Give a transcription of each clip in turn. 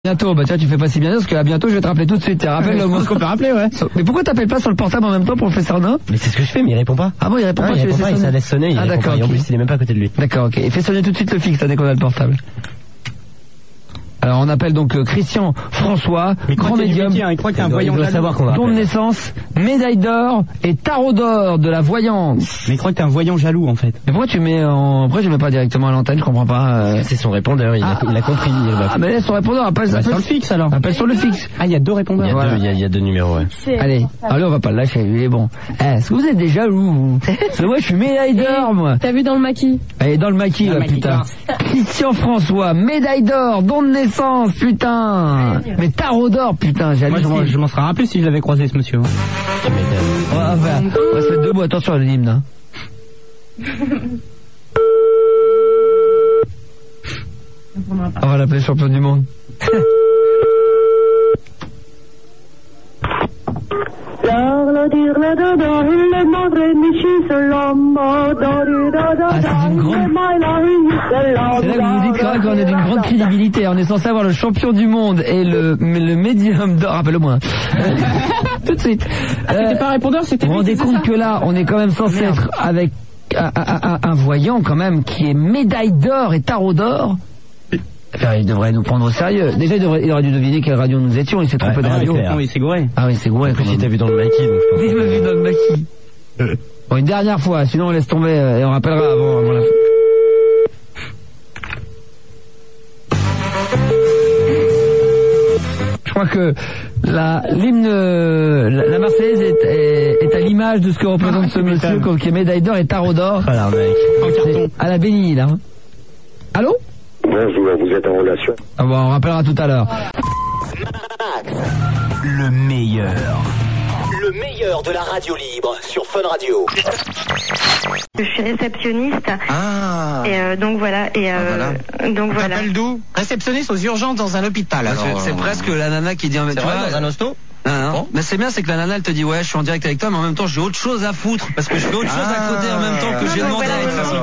Bientôt, bah tiens, tu fais pas si bien parce qu'à bientôt je vais te rappeler tout de suite. Rappelle-le moi. qu'on peut rappeler, ouais. Mais pourquoi t'appelles pas sur le portable en même temps, professeur Arnaud? Mais c'est ce que je fais, mais il répond pas. Ah bon, il répond pas, il répond pas, ça laisse sonner, il répond d'accord, pas. Et en ok. plus, il est même pas à côté de lui. D'accord, ok. Et fais sonner tout de suite le fixe, dès qu'on a le portable. Alors on appelle donc Christian François, grand médium, Il croit qu'il y a un voyant doit jaloux. savoir qu'on don de rappelle. naissance, médaille d'or et tarot d'or de la voyance. Mais il croit que t'es un voyant jaloux, en fait. Mais pourquoi tu mets pourquoi je mets pas directement à l'antenne, je comprends pas. C'est son répondeur, il a compris. Ah mais laisse son répondeur, appelle Sur le fixe, alors. Appelle sur le fixe. Ah, il y a deux répondeurs. Il y a deux numéros, ouais. Allez, on va pas le lâcher, il est bon. Est-ce que vous êtes des jaloux, vous? Parce que moi je suis médaille d'or, moi. T'as vu dans le maquis? Allez, dans le maquis, Dans le là, maquis, putain. Christian François, médaille d'or, don de naissance, putain. Mais tarot d'or, putain, j'ai Moi, je m'en serais rappelé si je l'avais croisé, ce monsieur. On va se mettre debout, attention à l'hymne, hein. On va l'appeler champion du monde. Ah, c'est une grande... C'est là que vous vous dites quand même qu'on est d'une grande crédibilité. On est censé avoir le champion du monde et le médium d'or. Rappelle-le-moi. Tout de suite. C'était pas un répondeur, c'était Vous vous rendez lui, c'est compte ça que là, on est quand même censé être avec un voyant quand même qui est médaille d'or et tarot d'or. Enfin, il devrait nous prendre au sérieux. Déjà, il aurait dû deviner quelle radio nous étions. Il s'est trompé de radio. Oui, c'est gouré. Ah oui, c'est gouré. En plus, il t'a vu dans le maquis, donc je pense. Il m'a vu dans le maquis. Bon, une dernière fois, sinon on laisse tomber et on rappellera avant la fin. Je crois que l'hymne, la Marseillaise est à l'image de ce que représente ce monsieur qui est médaille d'or et tarot d'or. Voilà, mec. C'est à la bénie, là. Allô? Bonjour, vous êtes en relation. Ah bon, on rappellera tout à l'heure. Le meilleur de la radio libre sur Fun Radio. Je suis réceptionniste. Ah. Et donc voilà. Donc voilà. T'appelles d'où? Réceptionniste aux urgences dans un hôpital. C'est presque la nana qui dit en même temps. Dans un hosto? Non. Bon. Mais c'est bien, c'est que la nana elle te dit ouais je suis en direct avec toi, mais en même temps j'ai autre chose à foutre parce que je fais autre chose à côté en même temps que j'ai demandé.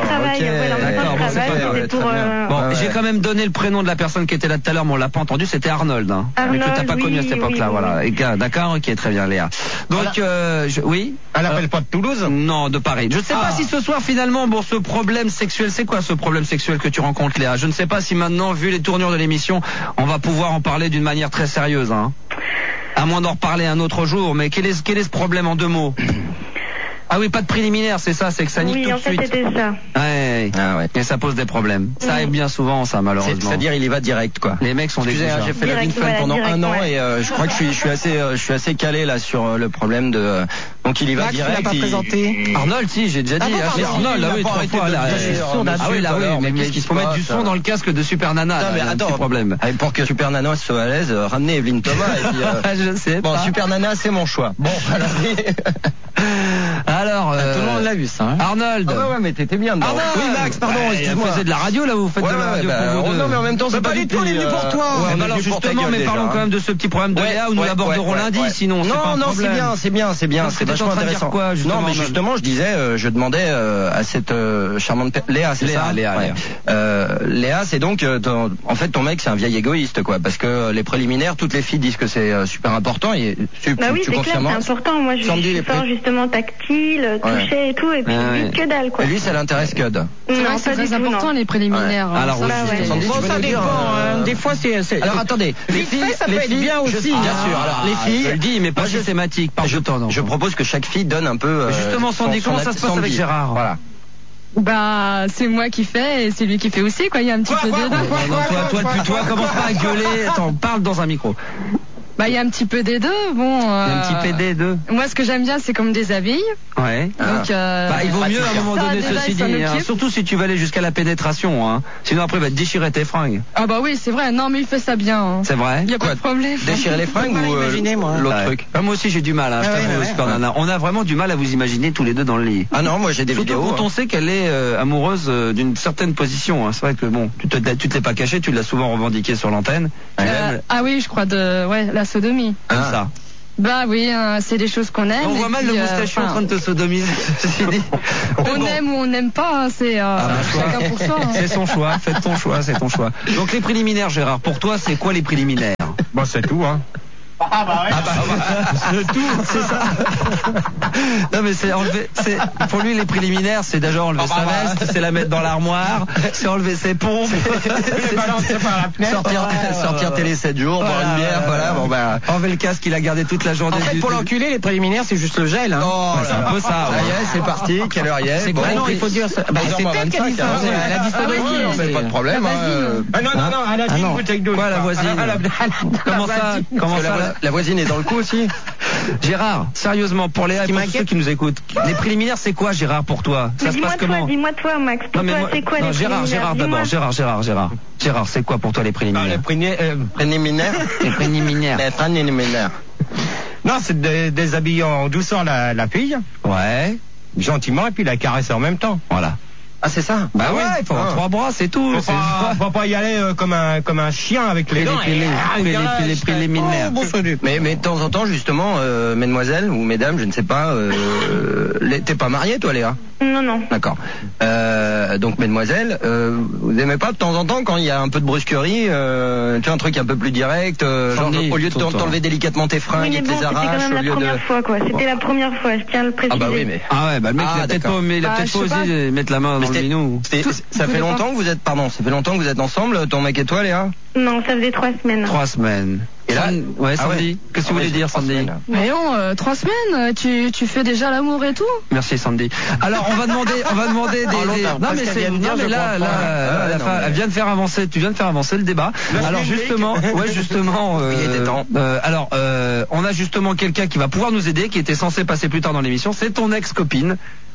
Bon, j'ai quand même donné le prénom de la personne qui était là tout à l'heure, mais on l'a pas entendu, c'était Arnold, hein. Mais que t'as pas connu à cette époque-là, voilà. Et d'accord, ok, très bien, Léa. Donc oui. Elle appelle pas de Toulouse? Non, de Paris. Je sais pas si ce soir finalement, bon, ce problème sexuel, c'est quoi ce problème sexuel que tu rencontres, Léa? Je ne sais pas si maintenant, vu les tournures de l'émission, on va pouvoir en parler d'une manière très sérieuse, hein. À moins d'en reparler un autre jour, mais quel est ce problème en 2 mots? Ah oui, pas de préliminaire, c'est ça, c'est que ça nique tout de suite. Oui, en fait, c'était ça. Ouais. Ah ouais. Et ça pose des problèmes. Ça arrive bien souvent, ça, malheureusement. C'est-à-dire, il y va direct, quoi. Les mecs sont des Excusez, j'ai fait la Vin Fun pendant un an et je crois que je suis assez calé là sur le problème de. Donc il y va Max, direct. tu l'as pas présenté. Arnold, si, j'ai déjà dit. pardon, Arnold, là, oui, 3 fois. Là, ah oui, là, oui, mais qu'est-ce il faut mettre du son dans le casque de Super Nana. Non, mais là, attends, problème. Pour que Super Nana soit à l'aise, ramenez Evelyne Thomas et puis. Je sais. Bon, Super Nana, c'est mon choix. Bon, alors. Tout le monde l'a vu ça. Hein. Arnold. Ah ouais, mais t'étais bien dedans. Arnold. Oui, Max, pardon, Vous faites de la radio là, vous faites de la radio pour vous deux. Non, mais en même temps, c'est pas du tout, on est venu pour toi. Alors justement, mais parlons quand même de ce petit problème de Léa où nous l'aborderons lundi, sinon c'est pas un problème. Non, c'est bien, c'est vachement intéressant. Non, mais justement, je disais, je demandais à cette charmante Léa, c'est ça? Léa, c'est donc, en fait, ton mec, c'est un vieil égoïste, quoi, parce que les préliminaires, toutes les filles disent que c'est super important et Bah oui, c'est clair, c'est important. Moi, je suis fort justement tactile, toucher et tout, et puis vite que dalle, quoi. Et lui, ça l'intéresse que de. C'est très important les préliminaires. Alors, ça dépend. Des fois, c'est. Alors attendez, les filles, ça peut être bien aussi. Bien sûr. Alors les filles, je le dis, mais pas systématique, par temps. Je propose que chaque fille donne un peu. Justement, Sandy, comment ça se passe avec Gérard? Voilà. Bah, c'est moi qui fais et c'est lui qui fait aussi, quoi. Il y a un petit peu des deux. Toi, commence pas à gueuler. Attends, parle dans un micro. Bah, il y a un petit peu des deux, bon. Il y a un petit PD deux. Moi, ce que j'aime bien, c'est qu'on me déshabille. Ouais. Donc, il vaut mieux à un moment donné, ceci dit, hein, surtout si tu vas aller jusqu'à la pénétration, hein. Sinon après, il va te déchirer tes fringues. Ah bah oui, c'est vrai. Non, mais il fait ça bien. Hein. C'est vrai. Il y a pas de problème. Déchirer les fringues ou l'autre truc? Moi aussi, j'ai du mal, hein, je t'avoue, Super Nana. On a vraiment du mal à vous imaginer tous les deux dans le lit. Ah non, moi j'ai des vidéos. Surtout quand on sait qu'elle est amoureuse d'une certaine position, hein. C'est vrai que bon, tu te l'es pas caché, tu l'as souvent revendiqué sur l'antenne. Ah oui, je crois la sodomie. Ça. Bah oui, c'est des choses qu'on aime. On voit mal le moustachu en train de te sodomiser. On aime ou on n'aime pas, c'est chacun pour soi. C'est son choix, faites ton choix, c'est ton choix. Donc les préliminaires, Gérard, pour toi, c'est quoi les préliminaires? Bon, c'est tout, hein. Le tout, c'est ça. Non mais pour lui les préliminaires, c'est déjà enlever sa veste, c'est la mettre dans l'armoire, c'est enlever ses pompes, sortir télé 7 jours, boire une bière, voilà. Bon bah enlever le casque qu'il a gardé toute la journée. En fait, pour l'enculer, les préliminaires, c'est juste le gel. Hein. Oh, c'est un peu ça. Ça y est, c'est parti. Quelle heure il est? Bon, non, il faut dire. C'est elle qui a dit ça. Elle a dit ça. C'est pas de problème. Non, elle a dit une bouteille d'eau. Quoi, la voisine? Comment ça? La voisine est dans le coup aussi. Gérard, sérieusement, pour Léa et pour tous ceux qui nous écoutent, les préliminaires, c'est quoi, Gérard, pour toi? Ça se passe comment? Dis-moi toi, Max. Pour toi, c'est quoi les préliminaires? Gérard d'abord. Gérard, c'est quoi pour toi les préliminaires? Préliminaires. Les préliminaires. Les préliminaires. Non, c'est de déshabiller en douceur la fille. Ouais. Gentiment, et puis la caresser en même temps. Voilà. Ah, c'est ça? Bah ouais, il faut avoir 3 bras, c'est tout. Faut pas y aller comme un chien avec les dents. Les préliminaires. Mais de temps en temps, justement, mesdemoiselles ou mesdames, je ne sais pas, t'es pas mariée, toi, Léa? Non. D'accord. Donc, mesdemoiselles, vous aimez pas de temps en temps quand il y a un peu de brusquerie, tu vois, un truc un peu plus direct, genre, au lieu de t'enlever délicatement tes fringues et tes arraches, au lieu de... C'était quand même la première fois, quoi. C'était la première fois, je tiens à le préciser. Ah bah oui, mais... Ah ouais, bah le mec, il a peut-être pas osé mettre la main dans le minou. Ça fait longtemps que vous êtes, ensemble, ton mec et toi, Léa? Non, ça faisait 3 semaines. 3 semaines. Et là, ouais, Sandy, qu'est-ce que tu voulais dire, Sandy? Mais non, 3 semaines, tu fais déjà l'amour et tout. Merci, Sandy. Alors, on va demander des... Non, mais c'est... Non, mais là, elle vient de faire avancer, tu viens de faire avancer le débat. Alors, justement, il était temps. Alors, on a justement quelqu'un qui va pouvoir nous aider, qui était censé passer plus tard dans l'émission, c'est ton ex-copine.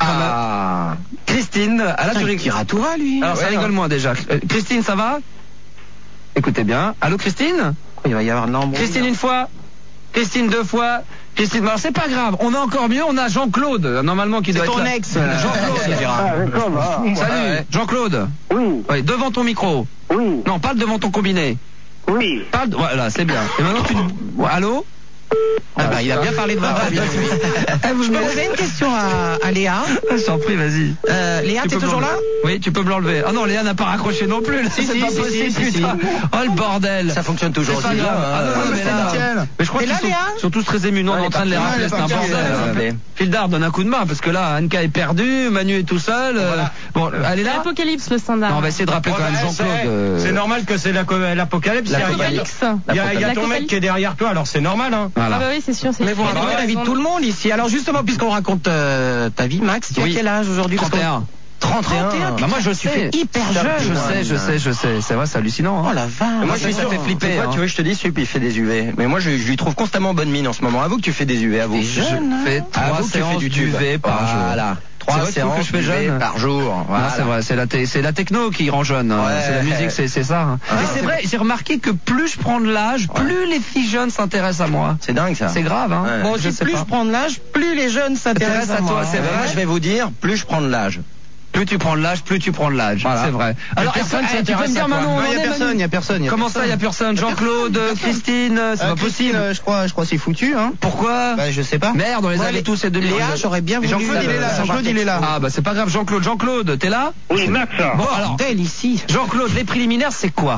Christine, à la Zurich. Il ratoura, lui. Alors, ça rigole moins déjà. Christine, ça va? Écoutez bien. Allô, Christine? Il va y avoir un embrouille. Christine une fois, Christine 2 fois, Christine... Alors, c'est pas grave, on a encore mieux, on a Jean-Claude, normalement, qui doit être là. C'est ton ex. Jean-Claude. Salut, Jean-Claude. Oui. Devant ton micro. Oui. Non, parle devant ton combiné. Oui. Voilà, c'est bien. Et maintenant, Allô? Ah bah, il a bien parlé de votre vie. Je me posais une question à Léa. Je t'en prie, vas-y. Léa, t'es toujours là? Oui, tu peux me l'enlever. Ah non, Léa n'a pas raccroché non plus. C'est pas possible, putain. Oh, le bordel. Ça fonctionne toujours aussi bien. Mais je crois qu'ils sont tous très émus. Non, on est en train de les rappeler, c'est un bordel. Fildar donne un coup de main, parce que là, Anka est perdu, Manu est tout seul. Bon, elle est là. L'apocalypse, le standard. On va essayer de rappeler quand même Jean-Claude. C'est normal que c'est l'apocalypse. Il y a ton mec qui est derrière toi, alors c'est normal, hein. Ah bah oui, c'est sûr, c'est Mais vous racontez la vie de tout le monde ici. Alors justement, puisqu'on raconte ta vie, Max, tu as quel âge aujourd'hui? 31. 31. Bah moi je suis hyper jeune. Je sais. C'est vrai, c'est hallucinant. Oh la vache. Moi je suis sûr, ça fait flipper. Tu vois, je te dis, il fait des UV. Mais moi je lui trouve constamment bonne mine en ce moment. Avoue que tu fais des UV, avoue. Je fais 3 séances d'UV par jour. Voilà. 3 séances que je fais jeune par jour. Voilà. C'est vrai, c'est la techno qui rend jeune. C'est la musique, c'est ça. Et c'est vrai, j'ai remarqué que plus je prends de l'âge, plus les filles jeunes s'intéressent à moi. C'est dingue ça. C'est grave, hein. Moi aussi, plus je prends de l'âge, plus les jeunes s'intéressent à toi. C'est vrai. Moi je vais vous dire, plus je prends de l'âge. Plus tu prends de l'âge, plus tu prends de l'âge. Voilà. C'est vrai. Alors, tu peux me dire maintenant, il y a personne. Comment ça, il y a personne? Jean-Claude, Christine, c'est pas possible. Je crois c'est foutu, hein. Pourquoi? Bah, je sais pas. Merde, on les avait tous ces 2000. Léa, j'aurais bien voulu. Jean-Claude, il est là. Ah, bah, c'est pas grave, Jean-Claude, t'es là? Oui, Max. Bon, alors. Tel ici. Jean-Claude, les préliminaires, c'est quoi?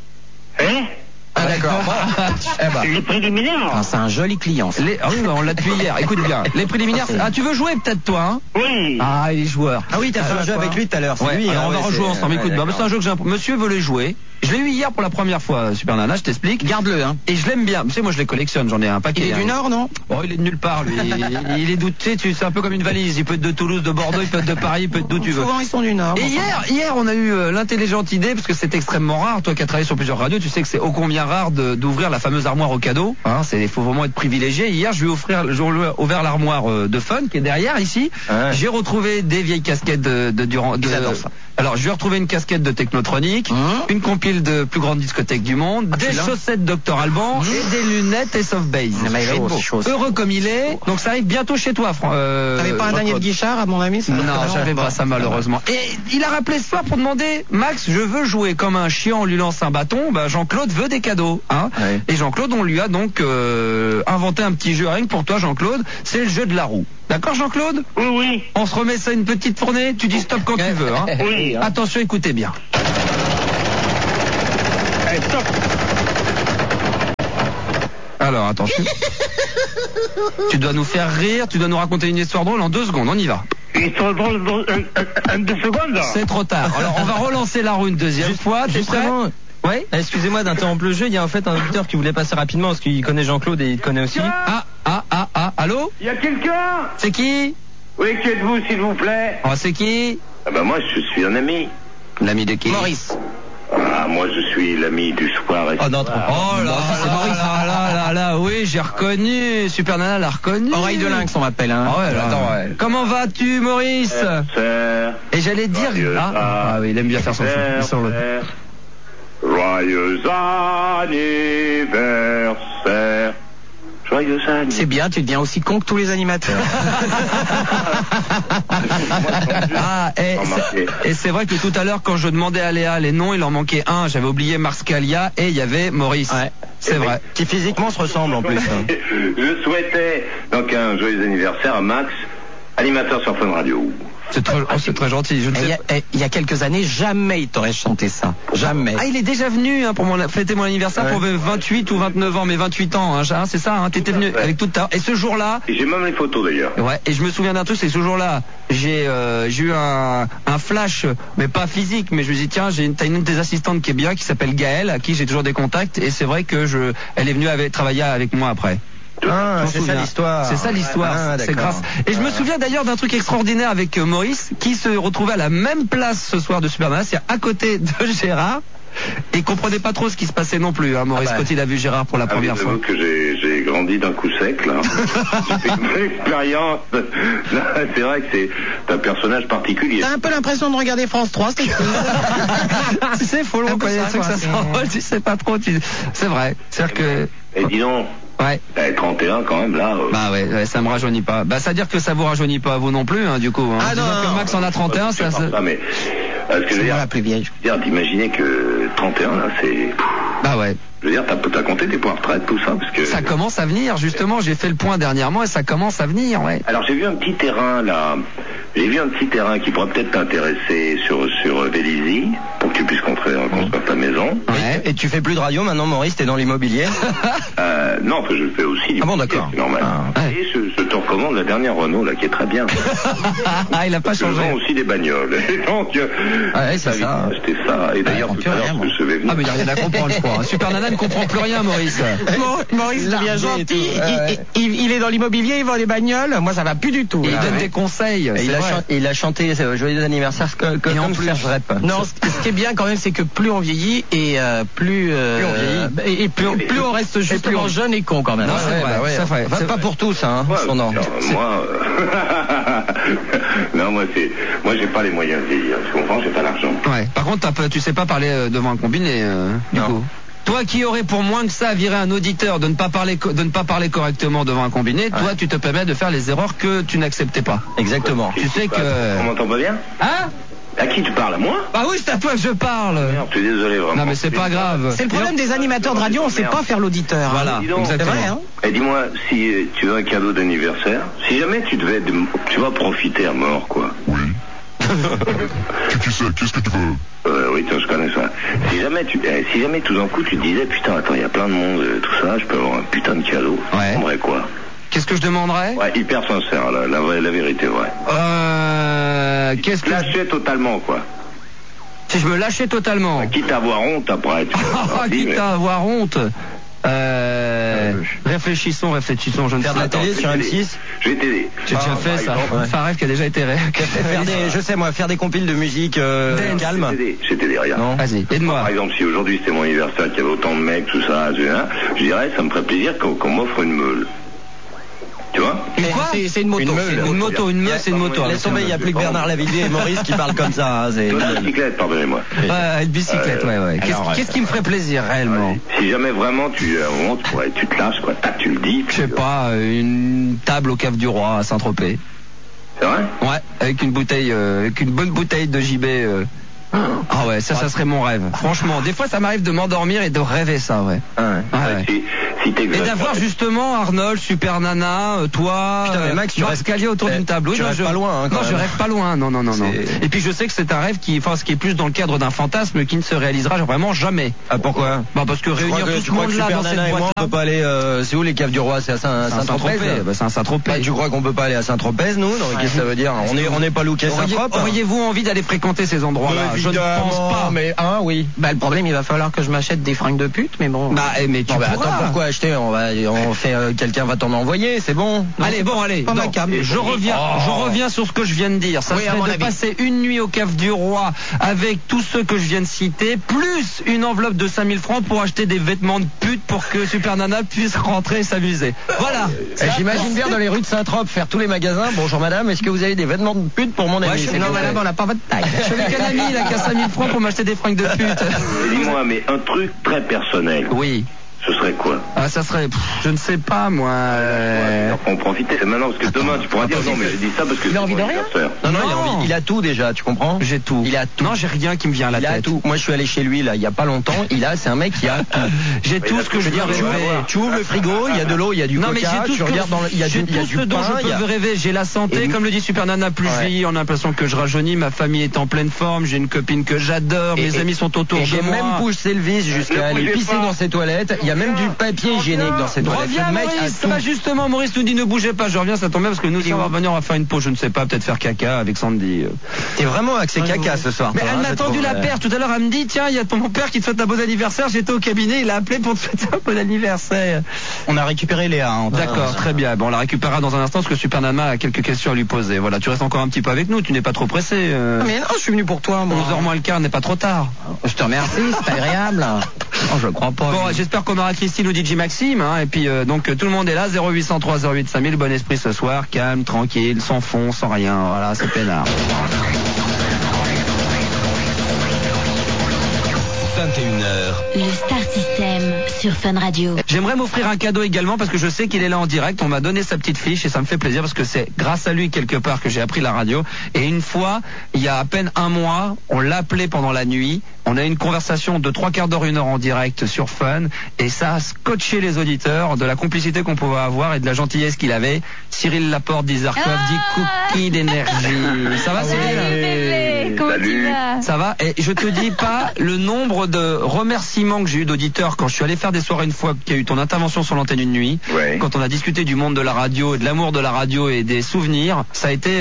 Ah d'accord. Les préliminaires. C'est un joli client. Ah oui, on l'a depuis hier. Écoute bien. Les préliminaires. Ah, tu veux jouer peut-être toi, hein? Oui. Ah, il est joueur. Ah oui, t'as fait un jeu avec lui tout à l'heure. Ouais, lui. On va rejouer ensemble. Écoute, c'est un jeu que j'ai. Monsieur veut les jouer. Je l'ai eu hier pour la première fois, Super Nana, je t'explique. Garde-le, hein. Et je l'aime bien. Tu sais, moi je les collectionne, j'en ai un paquet. Il est du Nord, non? Oh, il est de nulle part, lui. Il est d'où, tu sais, c'est un peu comme une valise. Il peut être de Toulouse, de Bordeaux, il peut être de Paris, il peut être d'où tu veux. Souvent, ils sont du Nord. Et hier, on a eu l'intelligente idée, parce que c'est extrêmement rare. Toi qui as travaillé sur plusieurs radios, tu sais que c'est ô combien rare d'ouvrir la fameuse armoire au cadeau. Hein, faut vraiment être privilégié. Hier, je lui ai ouvert l'armoire de Fun, qui est derrière, ici. Ouais. J'ai retrouvé des vieilles casquettes de Alors, je lui ai retrouvé une casquette de Technotronic, une compile de plus grande discothèque du monde, des chaussettes Dr Alban et des lunettes Ace of Base. Heureux comme il est. Donc, ça arrive bientôt chez toi, T'avais pas un Daniel Guichard, à mon ami? Non, j'avais pas ça, malheureusement. Et il a rappelé ce soir pour demander, Max, je veux jouer comme un chien, on lui lance un bâton. Bah, Jean-Claude veut des cadeaux, hein. Ouais. Et Jean-Claude, on lui a donc inventé un petit jeu, rien que pour toi, Jean-Claude. C'est le jeu de la roue. D'accord, Jean-Claude? Oui, oui. On se remet ça une petite tournée. Tu dis stop quand tu veux, hein. Oui. Hein. Attention, écoutez bien. Allez, stop. Alors, attention. Tu dois nous faire rire, tu dois nous raconter une histoire drôle en 2 secondes. On y va. Histoire drôle dans 2 secondes, là. C'est trop tard. Alors, on va relancer la roue une deuxième fois. T'es prêt? Oui. Excusez-moi d'interrompre le jeu. Il y a en fait un auditeur qui voulait passer rapidement parce qu'il connaît Jean-Claude et il te connaît aussi. Allô? Il y a quelqu'un? C'est qui? Oui, qui êtes-vous, s'il vous plaît? Oh, c'est qui? Ah bah moi, je suis un ami. L'ami de qui? Maurice. Ah, moi, je suis l'ami du soir. Oh non, oh là, c'est Maurice. Là, oui, j'ai reconnu. Super Nana l'a reconnu. Oreille de lynx, on m'appelle, hein. Ah ouais, là. Attends, ouais. Comment vas-tu, Maurice? Et j'allais dire... Ah oui, il aime bien faire son son. Joyeux anniversaire. Joyeux anniversaire. C'est bien, tu deviens aussi con que tous les animateurs. Et c'est vrai que tout à l'heure, quand je demandais à Léa les noms, il en manquait un. J'avais oublié Marscalia et il y avait Maurice. Ouais. C'est vrai. Qui physiquement se ressemble en plus. Je souhaitais donc un joyeux anniversaire à Max, animateur sur Fun Radio. C'est très gentil. Il y a quelques années, jamais il t'aurait chanté ça. Jamais. Ah, il est déjà venu pour fêter mon anniversaire pour 28 ou 29 ans, mais 28 ans, hein, c'est ça, hein, t'étais venu avec toute ta... Et ce jour-là... Et j'ai même les photos d'ailleurs. Ouais, et je me souviens d'un truc, c'est que ce jour-là, j'ai eu un flash, mais pas physique, mais je me dis tiens, t'as une de tes assistantes qui est bien, qui s'appelle Gaëlle, à qui j'ai toujours des contacts, et c'est vrai que elle est venue travailler avec moi après. C'est ça l'histoire. C'est ça l'histoire. C'est grâce. Et je me souviens d'ailleurs d'un truc extraordinaire avec Maurice qui se retrouvait à la même place ce soir de Super Nana, c'est à côté de Gérard. Et il comprenait pas trop ce qui se passait non plus, hein, Maurice, quand il a vu Gérard pour la première fois. Que j'ai grandi d'un coup sec, là. J'ai fait une vraie expérience. C'est vrai que c'est un personnage particulier. T'as un peu l'impression de regarder France 3, c'est tu sais, faut long quand il y a des trucs, ça s'envole, tu sais pas trop. C'est vrai. C'est-à-dire que... Et dis donc. Ouais. 31 quand même là. Bah ouais, ça me rajeunit pas. Bah ça veut dire que ça vous rajeunit pas vous non plus, hein, du coup. Hein. Ah non. Que Max en a 31, ça. Ah mais ce que je veux dire, la plus vieille. Je veux dire, d'imaginer que 31 là, c'est. Bah ouais. Je veux dire, t'as compté tes points de retraite, tout ça, parce que. Ça commence à venir, justement. J'ai fait le point dernièrement et ça commence à venir, ouais. Alors j'ai vu un petit terrain là. J'ai vu un petit terrain qui pourrait peut-être t'intéresser sur Vélizy, pour que tu puisses construire ta maison. Ouais. Et tu fais plus de radio maintenant, Maurice, t'es dans l'immobilier? Non, que je fais aussi. Ah bon, d'accord. C'est normal. Et je te recommande la dernière Renault là, qui est très bien. Il a pas changé. Ils ont aussi des bagnoles. Et donc, ouais, c'est ça. Acheter ça. Et d'ailleurs, tout à l'heure, je vais venir. Ah, mais il n'y a rien à comprendre, je crois. Super Nana ne comprend plus rien, Maurice. Maurice devient gentil. Il est dans l'immobilier, il vend des bagnoles. Moi, ça va plus du tout. Il donne des conseils. Il a chanté Joyeux anniversaire comme Serge Rep. Non, ce qui est bien quand même, c'est que plus on vieillit et plus on reste justement jeune et con quand même. Non, c'est vrai. Pas pour tous, hein. Moi, non, moi j'ai pas les moyens de vieillir. Tu comprends, j'ai pas l'argent. Ouais. Par contre, tu sais pas parler devant un combiné, du coup. Toi qui aurais pour moins que ça viré un auditeur de ne pas parler correctement devant un combiné, toi tu te permets de faire les erreurs que tu n'acceptais pas. Exactement. Tu sais que... On m'entend pas bien? Hein? À qui tu parles? À moi? Ah oui, c'est à toi que je parle. Merde, je suis désolé vraiment. Non mais c'est pas grave. C'est le problème des animateurs de radio, on sait pas faire l'auditeur. Voilà, exactement. C'est vrai, hein? Et dis-moi, si tu veux un cadeau d'anniversaire, si jamais tu vas profiter à mort, quoi. Oui. Qui c'est? Qu'est-ce que tu veux? Oui, je connais ça. Si jamais tout d'un coup tu te disais, putain, attends, il y a plein de monde, tout ça, je peux avoir un putain de cadeau. Ouais. Tu demanderais quoi? Qu'est-ce que je demanderais? Ouais, hyper sincère, la vérité, ouais. Qu'est-ce que... Lâcher totalement, quoi. Si je me lâchais totalement. Quitte à avoir honte après. Quitte à avoir honte. Réfléchissons, je ne sais pas. Faire de la télé sur M6. Je vais t'aider. J'ai déjà fait ça. C'est un rêve qui a déjà été faire des compiles de musique calme. Je vais t'aider, regarde. Vas-y, aide-moi. Par exemple, si aujourd'hui c'était mon anniversaire, qu'il y avait autant de mecs, tout ça, je dirais, ça me ferait plaisir qu'on m'offre une meule. Tu vois? Mais quoi? C'est une moto. Une meule, c'est une moto. Laisse tomber, il n'y a plus que Bernard Lavilliers et Maurice qui parlent comme ça. Une bicyclette, pardonnez-moi. Une bicyclette, ouais. Qu'est-ce qui me ferait plaisir réellement? Si jamais vraiment tu te lâches, quoi, tu le dis. Je sais pas, une table au Cave du Roi à Saint-Tropez. C'est vrai? Ouais, avec une bonne bouteille de JB. Ah ouais, ça serait mon rêve. Franchement, des fois ça m'arrive de m'endormir et de rêver ça, ouais. Et d'avoir justement Arnold, Super Nana, toi, Max Calier autour d'une table. Tu rêves pas loin, hein, non, je rêve pas loin. Non. Et puis je sais que c'est un rêve qui est plus dans le cadre d'un fantasme qui ne se réalisera vraiment jamais. Ah pourquoi? Parce que réunir tout ce monde là dans cette boîte là. On peut pas aller. C'est où les Caves du Roi? C'est à Saint-Tropez. C'est à Saint-Tropez. Tu crois qu'on peut pas aller à Saint-Tropez, nous? Qu'est-ce que ça veut dire? On n'est pas looké Saint-Tropez. Auriez-vous envie d'aller fréquenter ces endroits-là? Je ne pense pas. Mais oui. Le problème, il va falloir que je m'achète des fringues de pute, mais bon. Mais tu pourras. Attends, pourquoi acheter? Quelqu'un va t'en envoyer, c'est bon. Allez. Je reviens sur ce que je viens de dire. Ça serait de passer une nuit au Cave du Roi avec tous ceux que je viens de citer, plus une enveloppe de 5000 francs pour acheter des vêtements de pute pour que Super Nana puisse rentrer et s'amuser. Voilà. J'imagine bien dans les rues de Saint-Tropez faire tous les magasins. Bonjour madame, est-ce que vous avez des vêtements de pute pour mon ami? Non madame, on n'a pas votre taille. Je suis avec un ami là qui a 5000 francs pour m'acheter des fringues de pute. Dis-moi, mais un truc très personnel. Oui. Ce serait quoi? Ça serait, je ne sais pas moi. On profite, c'est maintenant parce que demain tu pourras dire non mais j'ai dit ça parce que il a envie de rien. Non, il a tout déjà, tu comprends? J'ai tout. Il a tout. Non, j'ai rien qui me vient à la tête. Il a tout. Moi je suis allé chez lui là il y a pas longtemps, c'est un mec qui a tout. J'ai tout ce que je veux dire. Tu ouvres le frigo, il y a de l'eau, il y a du coca, tu regardes il y a du ce dont je peux rêver, j'ai la santé, comme le dit Super Nana, plus je vieillis, on a l'impression que je rajeunis, ma famille est en pleine forme, j'ai une copine que j'adore, mes amis sont autour de moi. J'ai même poussé le vis jusqu'à aller pisser dans ses toilettes, il y a même du papier hygiénique dans cette toilette. Reviens Maurice, ça va justement, Maurice nous dit ne bougez pas, je reviens, ça tombe bien parce que nous on va revenir, on va faire une pause, je ne sais pas, peut-être faire caca avec Sandy. T'es vraiment axé caca ce soir. Mais elle m'a tendu la paire tout à l'heure, elle me dit tiens, il y a mon père qui te souhaite un bon anniversaire, j'étais au cabinet, il a appelé pour te souhaiter un bon anniversaire. On a récupéré Léa. D'accord, très bien, bon on la récupérera dans un instant parce que Super Nana a quelques questions à lui poser. Voilà, tu restes encore un petit peu avec nous, tu n'es pas trop pressé. Mais non, je suis venu pour toi. 11h moins le quart n'est pas trop tard. Je te remercie, c'est agréable. Oh, je crois pas. Bon, j'espère qu'on aura Christine ou DJ Maxime, hein, et puis donc tout le monde est là, 0803 08 5000, bon esprit ce soir, calme, tranquille, sans fond, sans rien, voilà, c'est peinard. 21h. Le Star System sur Fun Radio. J'aimerais m'offrir un cadeau également parce que je sais qu'il est là en direct. On m'a donné sa petite fiche et ça me fait plaisir parce que c'est grâce à lui quelque part que j'ai appris la radio. Et une fois, il y a à peine un mois, on l'a appelé pendant la nuit. On a eu une conversation de 3/4 d'heure, 1 heure en direct sur Fun et ça a scotché les auditeurs de la complicité qu'on pouvait avoir et de la gentillesse qu'il avait. Cyril Laporte, Dizarkov, dit Cookie d'énergie. Ça va Cyril? Comment tu vas? Ça va? Et je te dis pas le nombre de remerciements que j'ai eu d'auditeurs quand je suis allé faire des soirées une fois qu'il y a eu ton intervention sur l'antenne une nuit. Ouais. Quand on a discuté du monde de la radio et de l'amour de la radio et des souvenirs, ça a été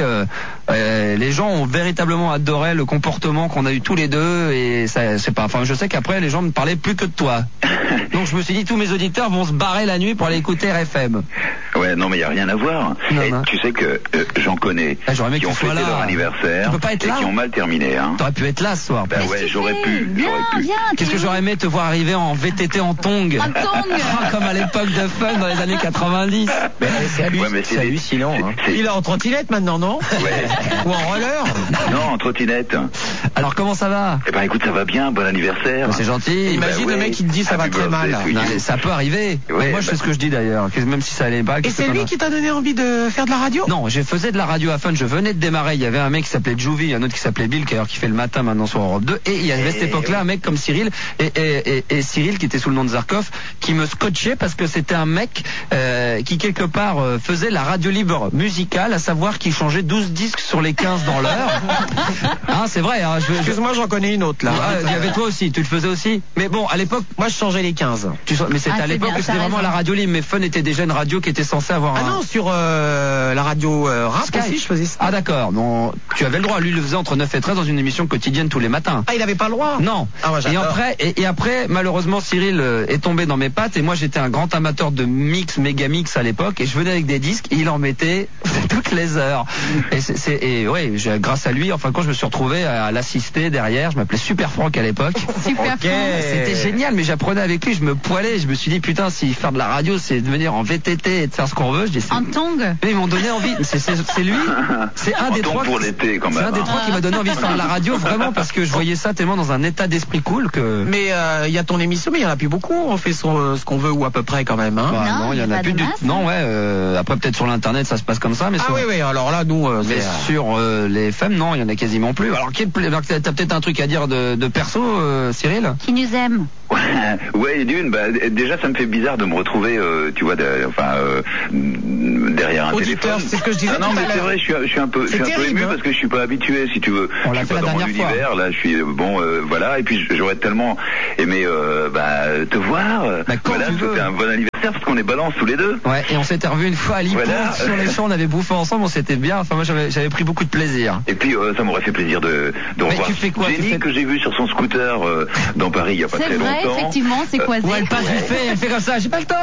les gens ont véritablement adoré le comportement qu'on a eu tous les deux et ça c'est pas, enfin je sais qu'après les gens ne parlaient plus que de toi. Donc je me suis dit tous mes auditeurs vont se barrer la nuit pour aller écouter RFM. Ouais, non mais il y a rien à voir. Non. Tu sais que j'en connais qui ont fêté leur anniversaire et qui ont mal terminé hein. T'aurais pu être là ce soir. Ben ouais, j'aurais pu. Qu'est-ce que j'aurais aimé te voir arriver en VTT en tongs. En tongs. Comme à l'époque de Fun dans les années 90. C'est hallucinant. Hein. Il est en trottinette maintenant, non? Ouais. Ou en roller? Non, en trottinette. Alors comment ça va? Eh ben écoute, ça va bien, bon anniversaire. C'est gentil. Imagine le mec qui te dit ça va très mal. Non, mais ça peut arriver. Ouais, moi je sais ce que je dis d'ailleurs, même si ça allait pas. Et c'est lui qui t'a donné envie de faire de la radio? Non, je faisais de la radio à Fun, je venais de démarrer, il y avait un mec qui s'appelait Jouvy, un autre qui s'appelait Bill, qui fait le matin maintenant sur Europe 2, et il y avait à cette époque-là un mec comme Cyril, et Cyril qui était sous le nom de Zarkov, qui me scotchait parce que c'était un mec qui quelque part faisait la radio libre musicale, à savoir qu'il changeait 12 disques sur les 15 dans l'heure. Hein, c'est vrai. Hein, excuse-moi, j'en connais une autre là. Il y avait toi aussi, tu le faisais aussi. Mais bon, à l'époque, moi je changeais les 15. Mais c'était à l'époque que c'était vraiment la radio libre, mais Fun était déjà une radio qui était censée avoir Ah non, sur la radio rap Sky. aussi je faisais ça. Ah d'accord, non, tu avais le droit, lui il le faisait entre 9 et 13 dans une émission quotidienne tous les matins. Ah, il avait pas le droit? Non. Ah, moi, et après, malheureusement, Cyril est tombé dans mes pattes et moi j'étais un grand amateur de mix, mégamix à l'époque, et je venais avec des disques, et il en mettait toutes les heures. Et ouais, grâce à lui, enfin quand je me suis retrouvé à l'assister derrière, je m'appelais Super Franck à l'époque. Super Franck. C'était génial, mais j'apprenais avec lui, je me poilais, je me suis dit putain, si faire de la radio, c'est de venir en VTT et de faire ce qu'on veut. Je dis, en tong. Mais ils m'ont donné envie. C'est lui. C'est un des trois. Pour l'été quand même. C'est un des trois qui m'a donné envie de faire de la radio, vraiment, parce que je voyais ça tellement dans un état d'esprit cool que. Mais il y a ton émission, mais il y en a plus beaucoup. On fait ce qu'on veut ou à peu près quand même. Hein. Bah, non, il y en a plus du. Non, ouais. Après peut-être sur l'internet, ça se passe comme ça, mais. Ah oui. Alors là, nous. Mais sur les FM, non, il y en a quasiment plus. Alors t'as peut-être un truc à dire de perso, Cyril. Qui nous aime. Ouais, d'une, déjà ça me fait bizarre de me retrouver, tu vois, derrière un auditeur, téléphone. C'est ce que je disais. Non, mais c'est vrai, je suis un peu ému parce que je suis pas habitué, si tu veux. On je l'a suis fait pas la dans mon dernière fois. univers, là, je suis voilà, et puis j'aurais tellement aimé te voir. Voilà, c'était un bon anniversaire parce qu'on est balance tous les deux. Ouais, et on s'était revus une fois à Lippo sur les champs, on avait bouffé ensemble, on s'était bien. Enfin moi j'avais pris beaucoup de plaisir. Et puis ça m'aurait fait plaisir de revoir tu fais quoi, Jenny que j'ai vu sur son scooter dans Paris il y a pas très longtemps. C'est vrai, effectivement, c'est quoi elle passe elle fait comme ça, j'ai pas le temps.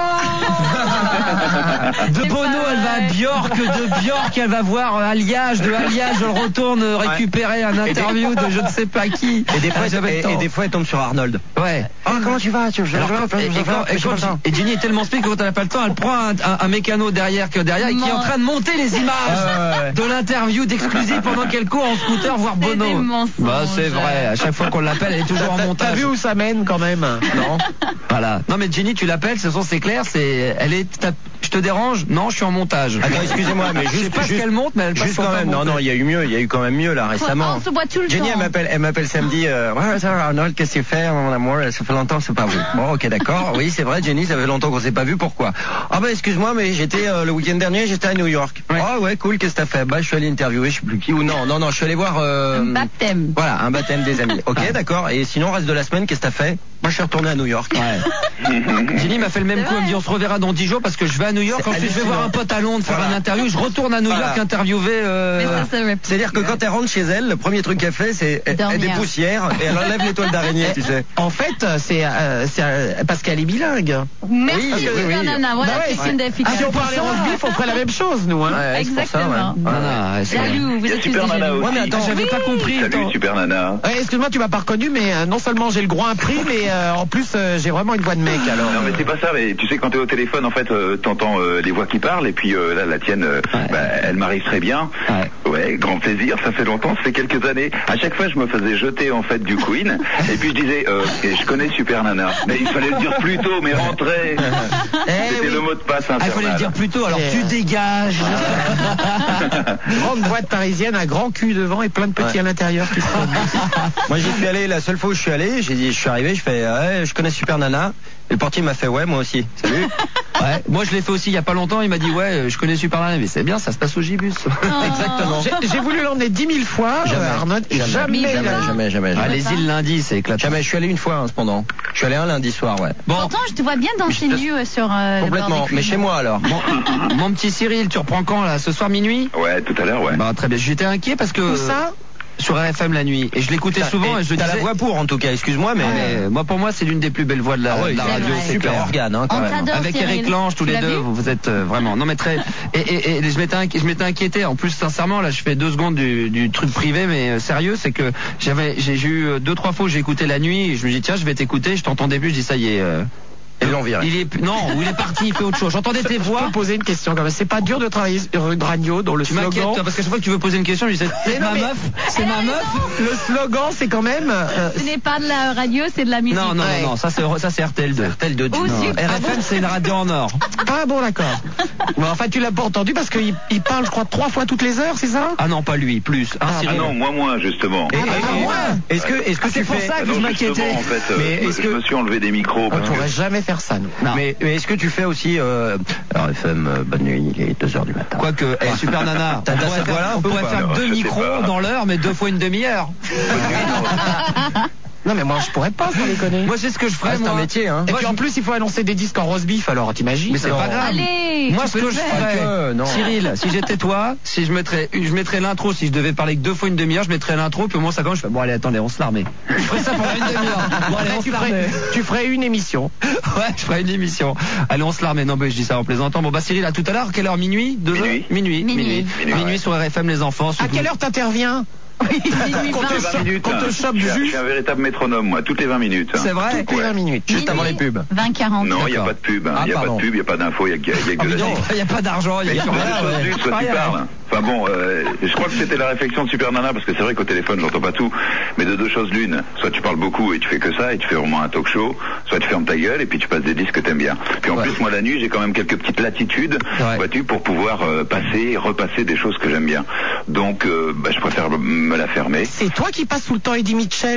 De Bono, elle va à Björk, de Björk, elle va voir Alliage, de Alliage, elle retourne récupérer un interview de je ne sais pas qui. Et des fois, elle tombe sur Arnold. Ouais. Oh, comment tu vas? Et Jenny est tellement speed que quand elle n'a pas le temps, elle prend un mécano derrière qui est en train de monter les images de l'interview d'exclusif pendant qu'elle court en scooter voir Bono. Bah c'est vrai, à chaque fois qu'on l'appelle, elle est toujours en montage. T'as vu où ça mène quand même? Non. Voilà. Non mais Jenny, tu l'appelles, c'est clair, je te dérange? Non, je suis en montage. Attends, excusez-moi, mais je sais pas ce qu'elle monte, mais elle passe quand même. Non, il y a eu quand même mieux là récemment. On se voit tout le Jenny, temps. elle m'appelle samedi. Ouais, ça, Arnold, qu'est-ce que tu fais, mon amour? Ça fait longtemps que c'est pas vu. Bon, ok, d'accord. Oui, c'est vrai, Jenny, ça fait longtemps qu'on s'est pas vu. Pourquoi? Ah bah excuse-moi, mais j'étais le week-end dernier, j'étais à New York. Ah ouais, cool. Qu'est-ce que t'as fait? Bah je suis allé interviewer, je sais plus qui ou non, je suis allé voir un baptême. Voilà, un baptême des amis. Ok, d'accord. Et sinon, reste de la semaine, qu'est-ce que t'as fait? Moi, je suis retourné à New York. Ouais. Jenny m'a fait le même coup. Elle me dit on se reverra dans 10 jours parce que je vais à New York. Ensuite, je vais voir un pote à Londres faire une interview. Je retourne à New York interviewer. C'est-à-dire que quand elle rentre chez elle, le premier truc qu'elle fait, c'est elle dépoussière et elle enlève l'étoile d'araignée, tu sais. En fait, c'est parce qu'elle est bilingue. Merci, Nana. Voilà, c'est une des figures. Si on parlait rugby, il faut faire la même chose, nous. Hein. Exactement. Jaloux, vous êtes Super Nana aussi. Ouais, mais attends, j'avais pas compris. Salut, Super Nana. Excuse-moi, tu m'as pas reconnu, mais non seulement j'ai le groin pris, mais en plus j'ai vraiment une voix de mec alors. Non mais c'est pas ça, mais tu sais quand t'es au téléphone en fait t'entends les voix qui parlent et puis là la tienne elle m'arrive très bien. Ouais, grand plaisir, ça fait longtemps, ça fait quelques années. À chaque fois je me faisais jeter en fait du Queen et puis je disais je connais Super Nana. Mais il fallait le dire plus tôt, mais rentrer. C'était le mot de passe infernal. Il fallait le dire plus tôt, alors tu dégages. Grande boîte parisienne, un grand cul devant et plein de petits à l'intérieur qui se Moi j'y suis allé, la seule fois où je suis allé, je suis arrivé, je fais je connais Super Nana. Et le portier m'a fait ouais moi aussi. Salut. Ouais, moi je l'ai fait aussi il y a pas longtemps, il m'a dit ouais je connais Super Nana, mais c'est bien, ça se passe au Gibus. Exactement. J'ai voulu l'emmener 10 000 fois, Arnold, jamais. Ah, les îles lundi, c'est éclatant. Jamais, je suis allé une fois cependant. Je suis allé un lundi soir, ouais. Bon. Pourtant je te vois bien danser nu sur complètement, mais chez moi alors. Mon petit Cyril, tu reprends quand là? Ce soir minuit? Ouais, tout à l'heure, ouais. Bah très bien, j'étais inquiet parce que... Où ça? Sur RFM la nuit, et je l'écoutais souvent et je disais la voix pour en tout cas, excuse-moi mais moi pour moi c'est l'une des plus belles voix de la radio, c'est super organe hein, quand même. Avec Eric Lange tous les deux, vous êtes vraiment non mais très et je m'étais inquiété en plus sincèrement là je fais 2 secondes du truc privé mais sérieux, c'est que j'ai eu 2-3 fois où j'ai écouté la nuit et je me dis tiens je vais t'écouter, je t'entendais plus, je dis ça y est ils l'ont viré. Il est parti, il fait autre chose. J'entendais tes voix. Je peux poser une question quand même. C'est pas dur de travailler sur une radio dont le slogan. Tu m'inquiètes parce que chaque fois que tu veux poser une question, je dis c'est ma meuf. Le slogan c'est quand même. Ce n'est pas de la radio, c'est de la musique. Non, ça c'est RTL2. RTL2. RFM c'est une radio en or. Ah bon d'accord. Mais enfin tu l'as pas entendu parce qu'il parle je crois 3 fois toutes les heures, c'est ça? Ah non pas lui, plus. Non moi justement. Est-ce que c'est pour ça que je m'inquiétais? En fait, mais je me suis enlevé des micros. On pourrait jamais faire ça. Mais est-ce que tu fais aussi RFM bonne nuit, il est 2h du matin. Quoique Super Nana, on pourrait faire 2 micros dans l'heure mais 2 fois une demi-heure. Non mais moi je pourrais pas, sans déconner. Moi c'est ce que je ferais. C'est un métier, hein. Et puis en plus il faut annoncer des disques en roast beef, alors t'imagines. Mais c'est pas grave. Allez, moi ce que je ferais, Cyril, si j'étais toi, si je mettrais l'intro, si je devais parler que 2 fois une demi-heure, je mettrais l'intro, puis au moins ça commence, je fais bon allez attendez, on se l'armait. Je ferais ça pendant une demi-heure. Bon allez, on se l'armait. Tu ferais une émission. Ouais, je ferais une émission. Allez, on se l'armait. Non mais je dis ça en plaisantant. Bon bah Cyril, à tout à l'heure, quelle heure? Minuit? Minuit sur RFM les enfants. À quelle heure t'interviens? Quand te chope juste. Je suis un véritable métronome, moi, toutes les 20 minutes. C'est vrai? Toutes les 20 minutes. Juste avant les pubs. 20-40. Non, il n'y a pas de pub. Il n'y a pas de pub, il n'y a pas d'infos, il n'y a que de la musique. Il n'y a pas d'argent, il n'y a rien. Soit tu parles. Enfin bon, je crois que c'était la réflexion de Super Nana, parce que c'est vrai qu'au téléphone, j'entends pas tout. Mais de deux choses l'une. Soit tu parles beaucoup et tu fais que ça, et tu fais vraiment un talk show. Soit tu fermes ta gueule et puis tu passes des disques que t'aimes bien. Puis en plus, moi, la nuit, j'ai quand même quelques petites latitudes, vois-tu, pour pouvoir passer et repasser des choses que j'aime bien. Donc, je préfère me la fermer. C'est toi qui passes tout le temps Eddie Mitchell,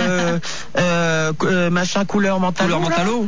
machin couleur mentalo.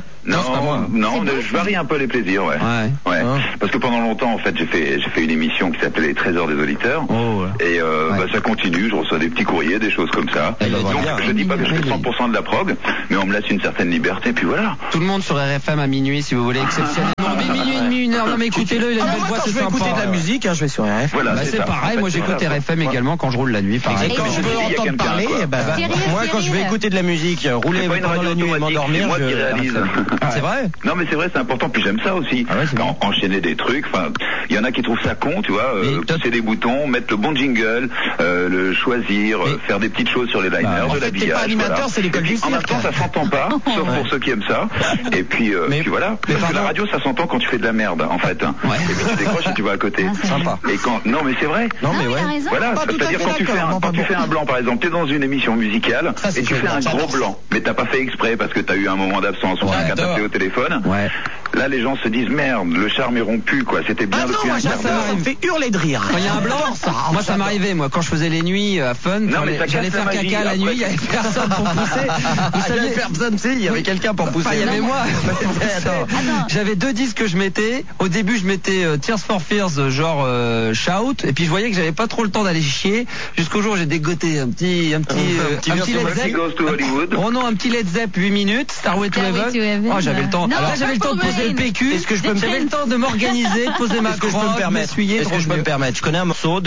Non, je varie un peu les plaisirs, ouais. Parce que pendant longtemps, en fait, j'ai fait une émission qui s'appelait Les Trésors des auditeurs. Et ça continue, je reçois des petits courriers, des choses comme ça. Donc je dis pas que je fais 100% de la prog, mais on me laisse une certaine liberté, puis voilà. Tout le monde sur RFM à minuit, si vous voulez, exceptionnellement. Mais minuit et demi, 1 heure, non mais écoutez-le, il a une belle voix, c'est sympa. Je vais écouter de la musique, je vais sur RFM. Voilà, c'est pareil, moi j'écoute RFM également quand je roule la nuit, pareil. Et quand je veux entendre parler, moi quand je vais écouter de la musique, rouler pendant la nuit et m'endormir, moi qui réalise. C'est vrai? Non mais c'est vrai, c'est important, puis j'aime ça aussi. Enchaîner des trucs, enfin, il y en a qui trouvent ça con, tu vois, pousser des boutons, mettre le bon jingle, le choisir, faire des petites choses sur les liners, de l'habillage. T'es pas animateur, c'est l'école du cirque. En même temps, ça s'entend pas, sauf pour ceux qui aiment ça. Et puis voilà. Parce que la radio, ça s'entend quand tu fais de la merde, en fait. Et puis tu décroches et tu vas à côté. Sympa. Et quand, non mais c'est vrai. Non mais ouais. Voilà, c'est-à-dire quand tu fais un blanc, par exemple, t'es dans une émission musicale et tu fais un gros blanc, mais t'as pas fait exprès parce que t'as eu un moment d'absence ou quelqu'un t'a fait au téléphone. Là, les gens se disent merde, le charme est rompu, quoi. C'était bien depuis un quart d'heure. Ça me fait hurler de rire. Quand il y a un blanc, moi ça m'arrivait, moi, quand je faisais les nuits à Fun, j'allais faire caca la nuit, il y avait personne pour pousser. Vous saviez, personne, il y avait quelqu'un pour pousser. Il y avait moi. J'avais 2 disques que je mettais. Au début, je mettais Tears for Fears, genre Shout, et puis je voyais que j'avais pas trop le temps d'aller chier. Jusqu'au jour où j'ai dégoté un petit Led Zepp. Oh non, un petit Led Zepp 8 minutes, Starway to Heaven. Oh, j'avais le temps. Là, j'avais le temps de poser le PQ. J'avais le temps de m'organiser, de poser ma croix, de m'essuyer. Est-ce que je peux me permettre? Je connais un morceau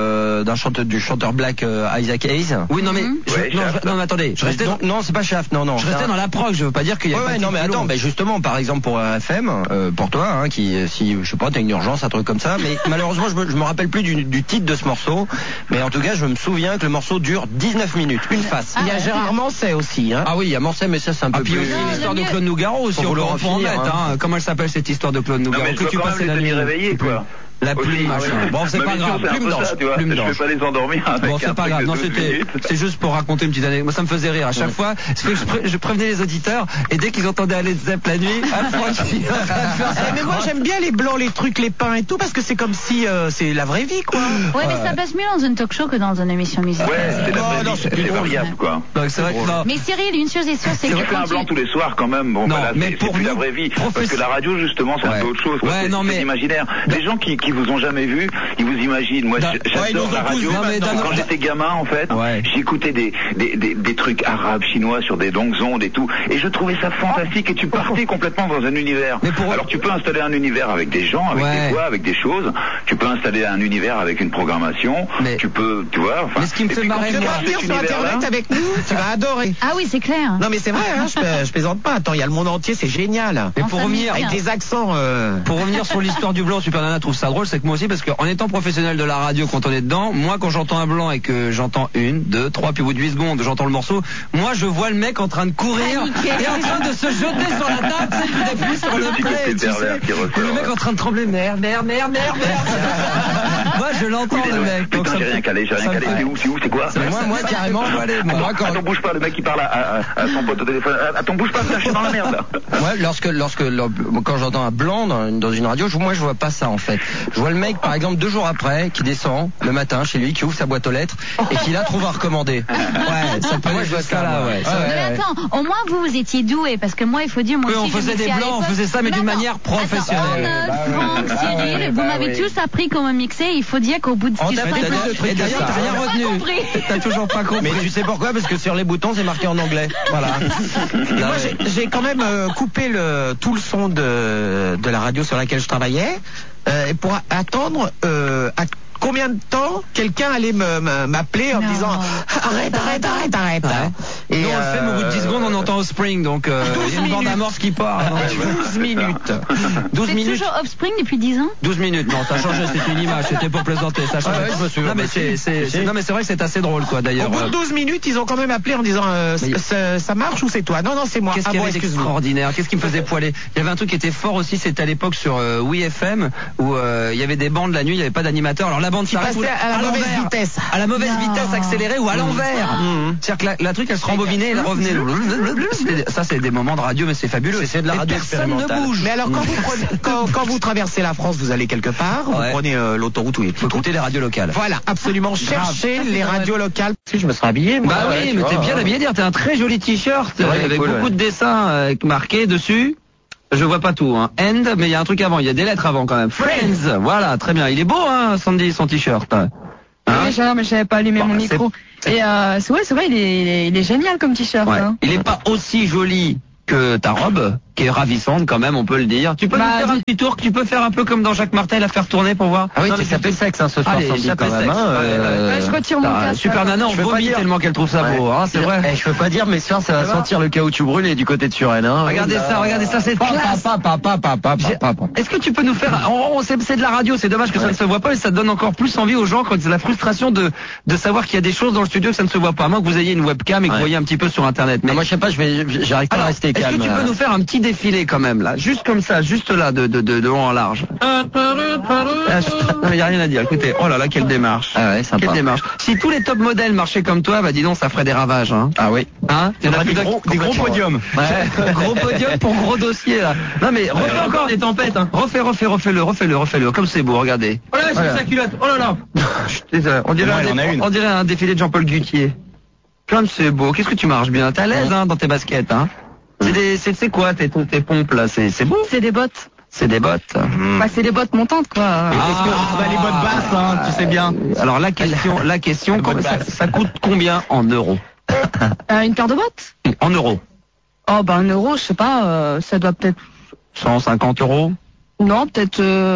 du chanteur black Isaac Hayes. Oui, non mais non mais attendez, je restais non, c'est pas Shaft, non. Je restais dans la prog, je veux pas dire qu'il y a pas de. Non mais attends, justement par exemple pour RFM, pour toi qui si je sais pas, t'as une urgence, un truc comme ça, mais malheureusement je me rappelle plus du titre de ce morceau, mais en tout cas, je me souviens que le morceau dure 19 minutes, une face. Il y a Gérard Manset aussi, hein. Ah oui, il y a Manset, mais ça c'est un peu plus. Puis aussi l'histoire de Claude Nougaro aussi, on peut en mettre. Comment elle s'appelle cette histoire de Claude Nougaro que tu passes la nuit réveillée, quoi. La plume, machin. Bon, c'est pas grave. Plume d'ange. Je peux pas les endormir. Bon, c'est pas grave. Non, c'est juste pour raconter une petite anecdote. Moi, ça me faisait rire à chaque fois. Je prévenais les auditeurs, et dès qu'ils entendaient aller Zepp la nuit, mais moi, j'aime bien les blancs, les trucs, les pains et tout, parce que c'est comme si c'est la vraie vie, quoi. Ouais, mais ça passe mieux dans une talk show que dans une émission musicale. Ouais, c'est la vraie vie. C'est variable, quoi. C'est vrai que non. Mais Cyril, une chose est sûre, c'est que. Tu fais un blanc tous les soirs, quand même. Bon, voilà, c'est plus la vraie vie. Parce que la radio, justement, c'est un peu autre chose. C'est imaginaire. Les gens qui vous ont jamais vu, ils vous imaginent. Moi, j'adore la radio. Quand j'étais gamin, en fait, j'écoutais des trucs arabes, chinois sur des longues ondes et tout, et je trouvais ça fantastique. Et tu partais complètement dans un univers. Alors tu peux installer un univers avec des gens, avec des voix, avec des choses. Tu peux installer un univers avec une programmation. Tu peux, tu vois. Mais ce qui me fait marrer, tu vas venir sur Internet avec nous, tu vas adorer. Ah oui, c'est clair. Non mais c'est vrai, je plaisante pas. Attends, il y a le monde entier, c'est génial. Mais pour revenir avec des accents. Pour revenir sur l'histoire du blanc, Super Nana trouve ça drôle, c'est que moi aussi, parce qu'en étant professionnel de la radio, quand on est dedans, moi quand j'entends un blanc et que j'entends 1, 2, 3, puis au bout de 8 secondes, j'entends le morceau, moi je vois le mec en train de courir et en train de se jeter sur la table, il appuie sur le play, tu sais, le mec en train de trembler, merde. Moi je l'entends le mec. Putain, j'ai rien calé, c'est où, c'est quoi? Moi carrément, attends, bouge pas, le mec qui parle à son pote au téléphone, attends, bouge pas, je suis dans la merde là. Moi, quand j'entends un blanc dans une radio, moi je vois pas ça en fait. Je vois le mec, par exemple, 2 jours après, qui descend le matin chez lui, qui ouvre sa boîte aux lettres et qui la trouve à recommander. Ouais, ça peut aller jusqu'à là, ouais. Mais attends, au moins vous étiez doués, parce que moi, il faut dire, moi on faisait des blancs, on faisait ça, mais d'une manière professionnelle. Franck, Cyril, vous m'avez tous appris comment mixer. Il faut dire qu'au bout de 6 ans, et d'ailleurs, t'as rien retenu. T'as toujours pas compris. Mais tu sais pourquoi? Parce que sur les boutons, c'est marqué en anglais. Voilà. Et moi, j'ai quand même coupé tout le son de la radio sur laquelle je travaillais pour attendre à combien de temps quelqu'un allait m'appeler en me disant arrête. Et nous on le fait, mais au bout de 10 secondes on entend Offspring, donc il y a une bande amorce qui part. 12 minutes. 12 minutes. C'est toujours Offspring depuis 10 ans? 12 minutes, non, t'as changé, c'était une image, c'était pour plaisanter, ça change. Non mais c'est vrai que c'est assez drôle quoi d'ailleurs. Au bout de 12 minutes, ils ont quand même appelé en disant ça marche ou c'est toi? Non, c'est moi. Qu'est-ce qu'il y avait d'extraordinaire? Qu'est-ce qui me faisait poiler? Il y avait un truc qui était fort aussi, c'était à l'époque sur Oui FM où il y avait des bandes la nuit, il n'y avait pas d'animateur. Alors la bande s'arrête à la mauvaise vitesse. À la mauvaise vitesse accélérée ou à l'envers. C'est-à-dire que la truc elle se rembobinait et elle revenait. Ça c'est des moments de radio mais c'est fabuleux. C'est de la radio expérimentale. Personne ne bouge. Mais alors quand vous traversez la France, vous allez quelque part, vous prenez l'autoroute ou faut écouter les radios locales. Voilà, absolument, cherchez les radios locales. Si je me serais habillé moi. Bah oui, mais t'es bien habillé, t'as un très joli t-shirt avec beaucoup de dessins marqués dessus. Je vois pas tout, hein. End, mais il y a un truc avant, il y a des lettres avant quand même. Friends, voilà, très bien. Il est beau, hein, Sandy, son t-shirt. Hein mais j'avais pas allumé mon micro. Et c'est vrai, il est génial comme t-shirt. Ouais. Hein. Il est pas aussi joli que ta robe, qui est ravissante quand même, on peut le dire. Tu peux nous faire un petit tour, tu peux faire un peu comme dans Jacques Martel, la faire tourner pour voir. Ah oui, tu sapé sexe ce soir, Sandy, quand même. Je retire mon casque. Super Nana, on vomit tellement qu'elle trouve ça beau, hein, c'est vrai. Je peux pas dire, mais ce soir, ça va sentir le caoutchouc brûlé du côté de Suresnes, hein. Regardez ça, c'est classe. Est-ce que tu peux nous faire, c'est de la radio, c'est dommage que ça ne se voit pas, mais ça donne encore plus envie aux gens quand c'est la frustration de savoir qu'il y a des choses dans le studio que ça ne se voit pas. À moins que vous ayez une webcam et que vous voyez un petit peu sur internet. Mais moi, je sais pas, j'arrive pas à rester calme. Est-ce que tu peux nous faire un petit défilé quand même là, juste comme ça, juste là, de long en large. Il y a rien à dire. Écoutez, oh là là, quelle démarche. Ah ouais, sympa. Quelle démarche. Si tous les top modèles marchaient comme toi, bah dis donc, ça ferait des ravages. Hein. Ah oui. Hein, des gros podiums. Ouais. Gros podium pour gros dossier là. Non mais refais encore des tempêtes. Hein. Refais-le. Comme c'est beau, regardez. Oh là, c'est sa culotte. Oh là là. On dirait un défilé de Jean-Paul Gutier. Comme c'est beau. Qu'est-ce que tu marches bien. T'es à l'aise hein, dans tes baskets. Hein. C'est quoi tes pompes là? C'est beau. C'est des bottes. C'est des bottes. Bah c'est des bottes montantes quoi. Les bottes basses, hein, tu sais bien. Alors la question, ça coûte combien en euros? Une paire de bottes? En euros. Oh bah 1 euro, je sais pas, ça doit peut-être 150 euros. Non, peut-être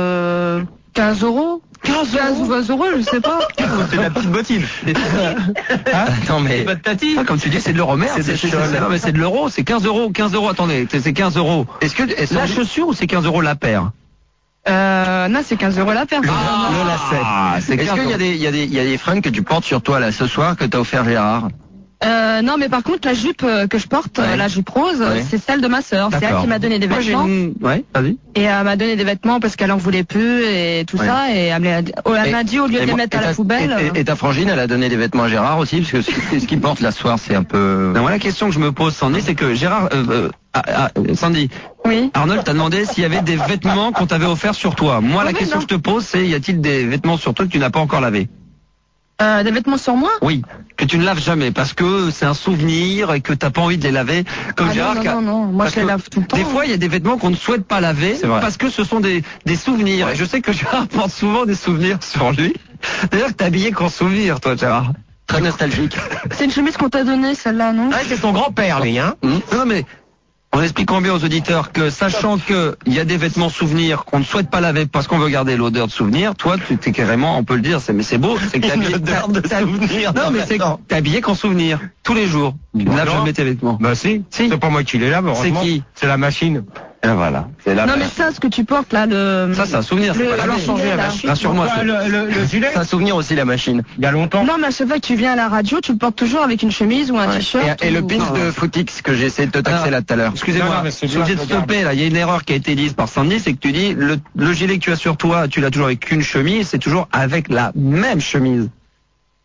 15 euros. 15 ou 20 euros, je sais pas. C'est la petite bottine. Non mais comme tu dis, c'est de l'euro. Merde, non mais c'est de l'euro, c'est 15 euros. 15 euros, attendez, c'est 15 euros. Est-ce que la chaussure ou c'est 15 euros la paire? Non, c'est 15 euros la paire. Le lacet. Est-ce qu'il y a des fringues que tu portes sur toi là ce soir que t'as offert Gérard? Non, mais par contre, la jupe que je porte, la jupe rose, c'est celle de ma sœur. C'est elle qui m'a donné des vêtements. Ouais, vas-y. Et elle m'a donné des vêtements parce qu'elle en voulait plus et tout ça. Et elle m'a dit au lieu de les mettre à la poubelle. Et ta frangine, elle a donné des vêtements à Gérard aussi, parce que ce qu'il porte là ce soir, c'est un peu. Non, moi la question que je me pose, Sandy, c'est que Gérard, Sandy. Oui. Arnold t'a demandé s'il y avait des vêtements qu'on t'avait offerts sur toi. Moi, la question que je te pose, c'est y a-t-il des vêtements sur toi que tu n'as pas encore lavés? Des vêtements sur moi? Oui, que tu ne laves jamais parce que c'est un souvenir et que t'as pas envie de les laver comme Gérard. Non, moi je les lave tout le temps. Des fois, il y a des vêtements qu'on ne souhaite pas laver parce que ce sont des souvenirs. Et je sais que Gérard porte souvent des souvenirs sur lui. D'ailleurs, t'es habillé qu'en souvenir, toi, Gérard. Très nostalgique. C'est une chemise qu'on t'a donnée, celle-là, non? Ouais, c'est ton grand-père, lui, hein. Non, mais on explique bien aux auditeurs que, sachant que il y a des vêtements souvenirs qu'on ne souhaite pas laver parce qu'on veut garder l'odeur de souvenir, toi, tu t'es carrément, on peut le dire, mais c'est beau, c'est que t'es habillé souvenir. Non, mais c'est t'es habillé qu'en souvenir, tous les jours. Tu ne laves jamais tes vêtements. Bah si. C'est pas moi qui les lave, heureusement. C'est qui? C'est la machine. Et voilà. Non, mais ça, ce que tu portes là, ça, c'est un souvenir. C'est pas alors changer la machine. Rassure-moi. Le gilet. C'est un souvenir aussi, la machine. Il y a longtemps. Non, mais à chaque fois que tu viens à la radio, tu le portes toujours avec une chemise ou un t-shirt. Et le pin de Footix que j'ai essayé de te taxer là tout à l'heure. Excusez-moi, je suis obligé de stopper là. Il y a une erreur qui a été dite par Sandy, c'est que tu dis le gilet que tu as sur toi, tu l'as toujours avec une chemise, c'est toujours avec la même chemise.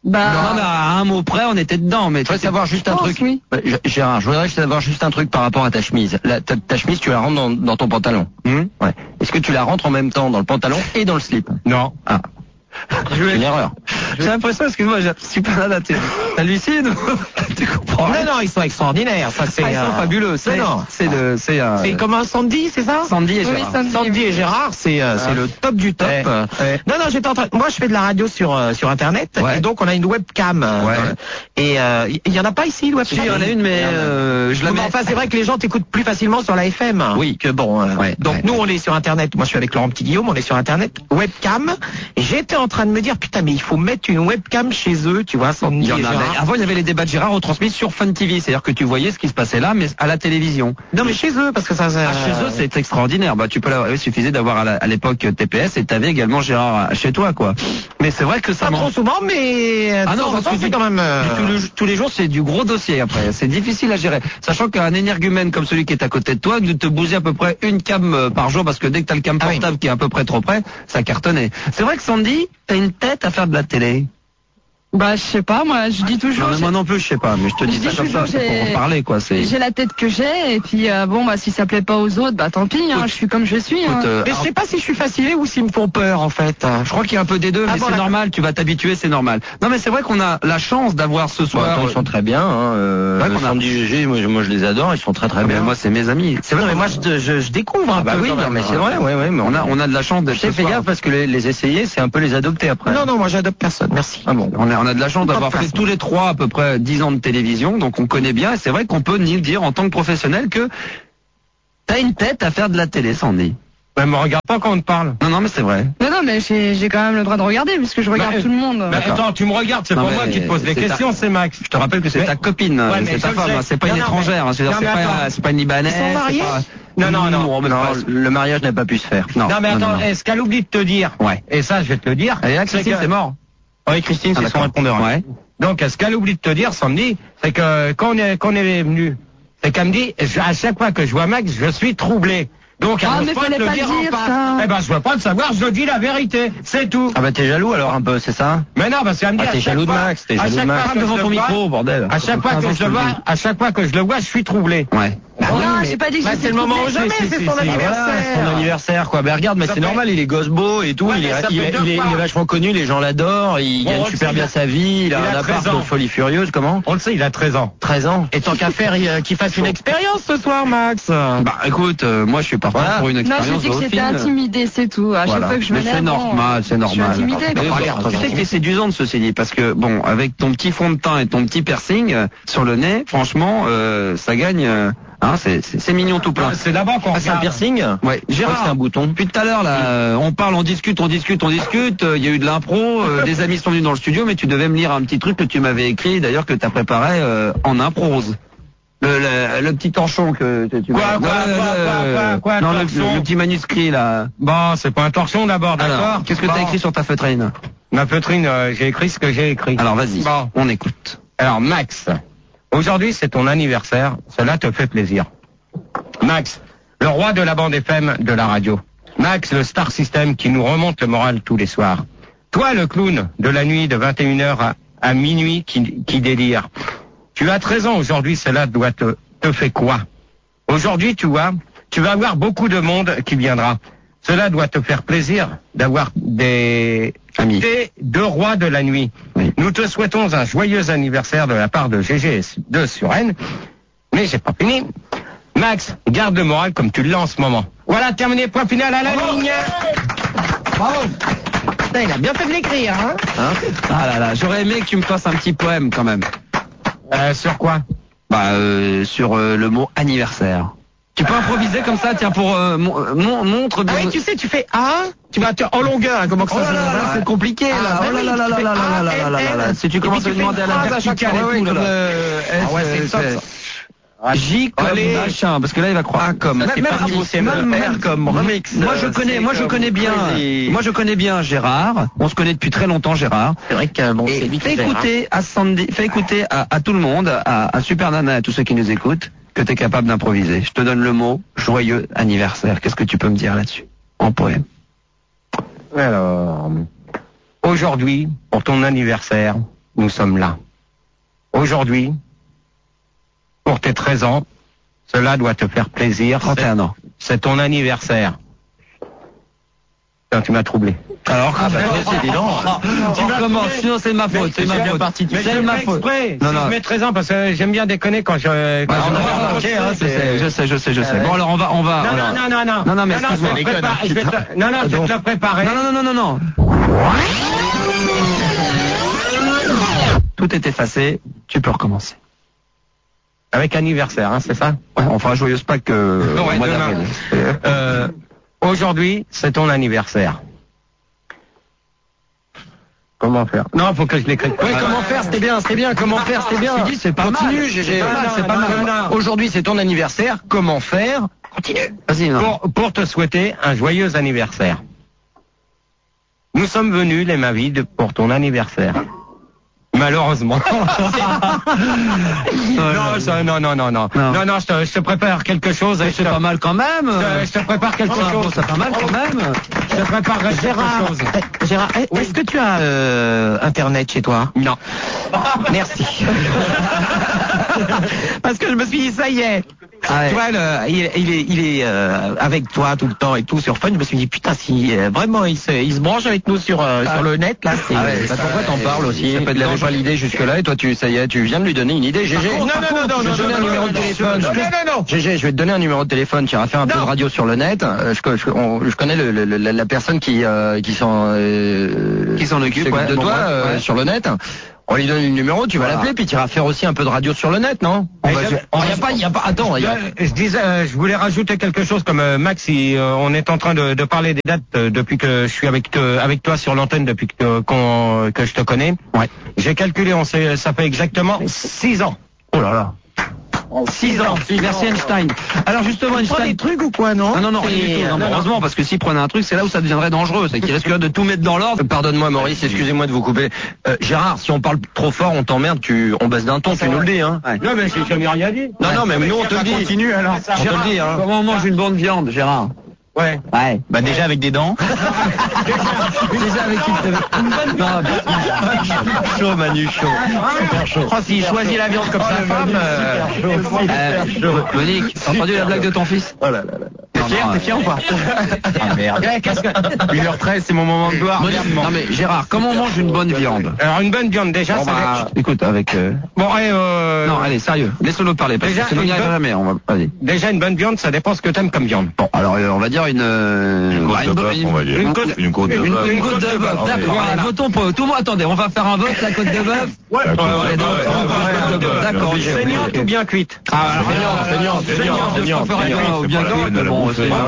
Bah, non, mais à un mot près, on était dedans. Mais je voudrais savoir juste un truc. Oui. Gérard, je voudrais savoir juste un truc par rapport à ta chemise. Ta chemise, tu la rentres dans ton pantalon. Ouais. Est-ce que tu la rentres en même temps dans le pantalon et dans le slip? Non. Ah. C'est une erreur. J'ai l'impression, excuse-moi, je suis pas là, t'hallucines ou tu comprends? Non, ils sont extraordinaires. Ça, c'est, ils sont fabuleux. C'est comme un Sandy, c'est ça? Sandy et Gérard. Oui, Sandy et Gérard, c'est le top du top. Non, j'étais en train. Moi, je fais de la radio sur Internet, et donc on a une webcam. Et il y en a pas ici, une webcam. Si, il y en a une, mais je la mets. Enfin, c'est vrai que les gens t'écoutent plus facilement sur la FM. Oui. Que bon. Donc nous, on est sur Internet. Moi, je suis avec Laurent Petit-Guillaume. On est sur Internet, webcam. Et j'étais en train de me dire, putain, mais il faut mettre une webcam chez eux, tu vois. Il y en a. Avant, il y avait les débats de Gérard retransmis sur Fun TV, c'est-à-dire que tu voyais ce qui se passait là, mais à la télévision. Non, mais chez eux, parce que ça. Chez eux, c'est extraordinaire. Bah, tu peux il suffisait d'avoir à l'époque TPS et t'avais également Gérard chez toi, quoi. Mais c'est vrai que ça. Pas trop souvent, mais. Ah non, parce que c'est quand même. Tous les jours, c'est du gros dossier après. C'est difficile à gérer, sachant qu'un énergumène comme celui qui est à côté de toi, de te bouger à peu près une cam par jour, parce que dès que t'as le cam portable qui est à peu près trop près, ça cartonnait. C'est vrai que Sandy, t'as une tête à faire de la télé. Bah, je sais pas, moi, je dis toujours. Non, moi non plus, je sais pas, mais je te dis ça comme ça, c'est pour en parler, quoi. J'ai la tête que j'ai, et puis, bon, bah, si ça plaît pas aux autres, bah, tant pis, je suis comme je suis, Mais je sais pas si je suis fasciné ou s'ils me font peur, en fait. Je crois qu'il y a un peu des deux, mais c'est normal, tu vas t'habituer, c'est normal. Non, mais c'est vrai qu'on a la chance d'avoir ce soir. Ils sont très bien, Sandy GG, moi, je les adore, ils sont très très bien. Moi, c'est mes amis. C'est vrai, mais moi, je découvre un peu. Bah oui, non, mais c'est vrai, mais on a de la chance d'être. Fais gaffe parce que les essayer, c'est un peu les adopter après. Non, moi, j'adopte personne, merci. Ah bon. On a de la chance d'avoir fait tous les trois à peu près 10 ans de télévision, donc on connaît bien, et c'est vrai qu'on peut ni dire en tant que professionnel que t'as une tête à faire de la télé, Sandy. Mais me regarde pas quand on te parle. Non, mais c'est vrai. Non, mais j'ai quand même le droit de regarder, puisque je regarde tout le monde. Mais attends, tu me regardes, c'est pas moi qui te pose des questions, c'est Max. Je te rappelle que c'est ta copine, c'est ta femme, c'est pas une étrangère, c'est pas une libanaise. Ils sont mariés? Non, le mariage n'a pas pu se faire. Non, mais attends, est-ce qu'elle oublie de te dire? Ouais. Et ça, je vais te le dire. Et là, Christine, c'est mort. Oui, Christine, c'est son répondeur. Ouais. Donc, ce qu'elle oublie de te dire, Sandy, c'est que quand on est venu, c'est qu'elle me dit, à chaque fois que je vois Max, je suis troublé. Donc, elle ne peut pas te le dire en face. Eh ben, je veux pas le savoir, je dis la vérité, c'est tout. Ah bah, t'es jaloux alors un peu, c'est ça? Mais non, parce qu'elle me dit, t'es jaloux de Max, t'es jaloux de Max. Devant ton micro, bordel. À chaque fois que je le vois, je suis troublé. Ouais. Non, j'ai pas dit que c'est le moment où jamais, c'est son anniversaire. C'est son anniversaire, quoi. Ben regarde, mais c'est normal, il est gosse beau et tout, il est vachement connu, les gens l'adorent, il gagne super bien sa vie, il a un appart de folie furieuse, comment? On le sait, il a 13 ans. 13 ans. Et tant qu'à faire, qu'il fasse une expérience ce soir, Max. Bah écoute, moi je suis partant pour une expérience. Non, je dis que j'étais intimidée, c'est tout. À chaque fois que je me lève. C'est normal, c'est normal. Je suis intimidée. Tu sais que t'es séduisante, ceci dit, parce que bon, avec ton petit fond de teint et ton petit piercing sur le nez, franchement, ça gagne. C'est mignon tout plein. C'est d'abord qu'on c'est un piercing. Ouais, Gérard, c'est un bouton. Depuis tout à l'heure là, on parle, on discute. Il y a eu de l'impro, des amis sont venus dans le studio, mais tu devais me lire un petit truc que tu m'avais écrit, d'ailleurs que t'as préparé en improse. Le petit torchon que tu Quoi, non, le petit manuscrit là. Bon, c'est pas un torchon d'abord, d'accord. Qu'est-ce que t'as écrit sur ta feutrine? Ma feutrine, j'ai écrit ce que j'ai écrit. Alors vas-y, on écoute. Alors Max, aujourd'hui c'est ton anniversaire, cela te fait plaisir. Max, le roi de la bande FM de la radio. Max, le star system qui nous remonte le moral tous les soirs. Toi, le clown de la nuit de 21h à minuit qui délire. Tu as 13 ans aujourd'hui, cela doit te faire quoi? Aujourd'hui, tu vas avoir beaucoup de monde qui viendra. Cela doit te faire plaisir d'avoir des amis, des deux rois de la nuit. Oui. Nous te souhaitons un joyeux anniversaire de la part de GG de Suresnes. Mais j'ai pas fini. Max, garde le moral comme tu l'as en ce moment. Voilà, terminé, point final à la ligne. Bravo. Putain, il a bien fait de l'écrire, hein? Ah là là, j'aurais aimé que tu me fasses un petit poème quand même. Sur quoi? Sur le mot anniversaire. Tu peux improviser comme ça, tiens, pour montre. Ah oui, tu sais, tu fais tu vas en longueur, comment que ça se passe? C'est compliqué là. Si tu commences à me demander à la verticale et tout là. C'est top. J comme machin, parce que là il va croire comme. Même comme remix. Moi je connais bien Gérard. On se connaît depuis très longtemps, Gérard. C'est vrai que bon, c'est fais écouter à Sandy, fais écouter à tout le monde, à Super Nana, à tous ceux qui nous écoutent, que tu es capable d'improviser. Je te donne le mot joyeux anniversaire. Qu'est-ce que tu peux me dire là-dessus en poème? Alors, aujourd'hui, pour ton anniversaire, nous sommes là. Aujourd'hui, pour tes 13 ans, cela doit te faire plaisir. 31 ans. C'est ton anniversaire. Putain, tu m'as troublé. Alors, c'est évident. Tu commences, sinon c'est ma faute, c'est ma faute. C'est ma faute. Non, non. Je mets 13 ans parce que j'aime bien déconner quand je... Je sais. Bon, alors on va... Non, mais excuse-moi. Je vais te le préparer. Non. Tout est effacé, tu peux recommencer. Avec anniversaire, hein, c'est ça? Ouais, on fera joyeuse Pâques au mois d'avril. Aujourd'hui, c'est ton anniversaire. Comment faire? Non, faut que je l'écrive. Oui, comment faire, c'était bien, comment faire, c'était bien. C'est pas Continue, mal. GG. C'est pas mal. Aujourd'hui, c'est ton anniversaire, comment faire? Continue. Vas-y, pour te souhaiter un joyeux anniversaire. Nous sommes venus, les Mavides, pour ton anniversaire. Malheureusement. Non, je te prépare quelque chose. C'est pas mal quand même. Je te prépare quelque chose. C'est pas mal quand même. Je te préparerai quelque chose. Gérard, est-ce que tu as Internet chez toi? Non. Merci. Parce que je me suis dit, ça y est. Ah ouais. Tu vois, il est avec toi tout le temps et tout sur Fun. Je me suis dit, putain, si vraiment il se branche avec nous sur le net, là, c'est... pourquoi t'en parles aussi? Il n'avait pas l'idée jusque-là et toi, ça y est, tu viens de lui donner une idée, GG. Non. Je vais te donner un numéro de téléphone. Non. GG, je vais te donner un numéro de téléphone. Tu iras faire un peu de radio sur le net. Je connais la personne qui s'en occupe de toi sur le net. On lui donne le numéro, tu vas l'appeler, puis tu iras faire aussi un peu de radio sur le net, non? Attends, je voulais rajouter quelque chose comme Max, on est en train de parler des dates depuis que je suis avec toi sur l'antenne depuis que je te connais. Ouais. J'ai calculé, ça fait exactement 6 ans. Oh là là. 6 ans. Merci Einstein. Alors justement, Tu prends des trucs ou quoi, non? Non, rien du tout. Heureusement, parce que s'il prenait un truc, c'est là où ça deviendrait dangereux. C'est qu'il risquerait de tout mettre dans l'ordre. Pardonne-moi, Maurice, excusez-moi de vous couper. Gérard, si on parle trop fort, on t'emmerde, on baisse d'un ton, tu nous le dis, hein. Ouais. Non, mais j'ai jamais rien dit. Non, mais nous, on te le dit. Continue, alors. On te le dit, hein. Comment on mange une bonne viande, Gérard? Ouais. Bah déjà avec des dents. Déjà avec une bonne viande. Chaud, Manu, chaud. Super chaud. Oh, s'il choisit la viande comme sa femme... Monique, t'as entendu la blague de ton fils? Oh là là là. T'es fier ou pas? Ah merde. 1h13, c'est mon moment de gloire. Non mais Gérard, comment on mange une bonne viande? Alors une bonne viande déjà, écoute, avec... Bon, Non, allez, sérieux, laisse-le parler, parce que sinon il n'y arrive jamais, vas-y. Déjà une bonne viande, ça dépend ce que t'aimes comme viande. Bon, alors on va dire une côte de bœuf, on va dire. Une côte de bœuf. D'accord, votons pour tout le monde. Attendez, on va faire un vote, la côte de bœuf. Ouais, d'accord. Saignante ou bien cuite? Saignante. Bien cuite, bon,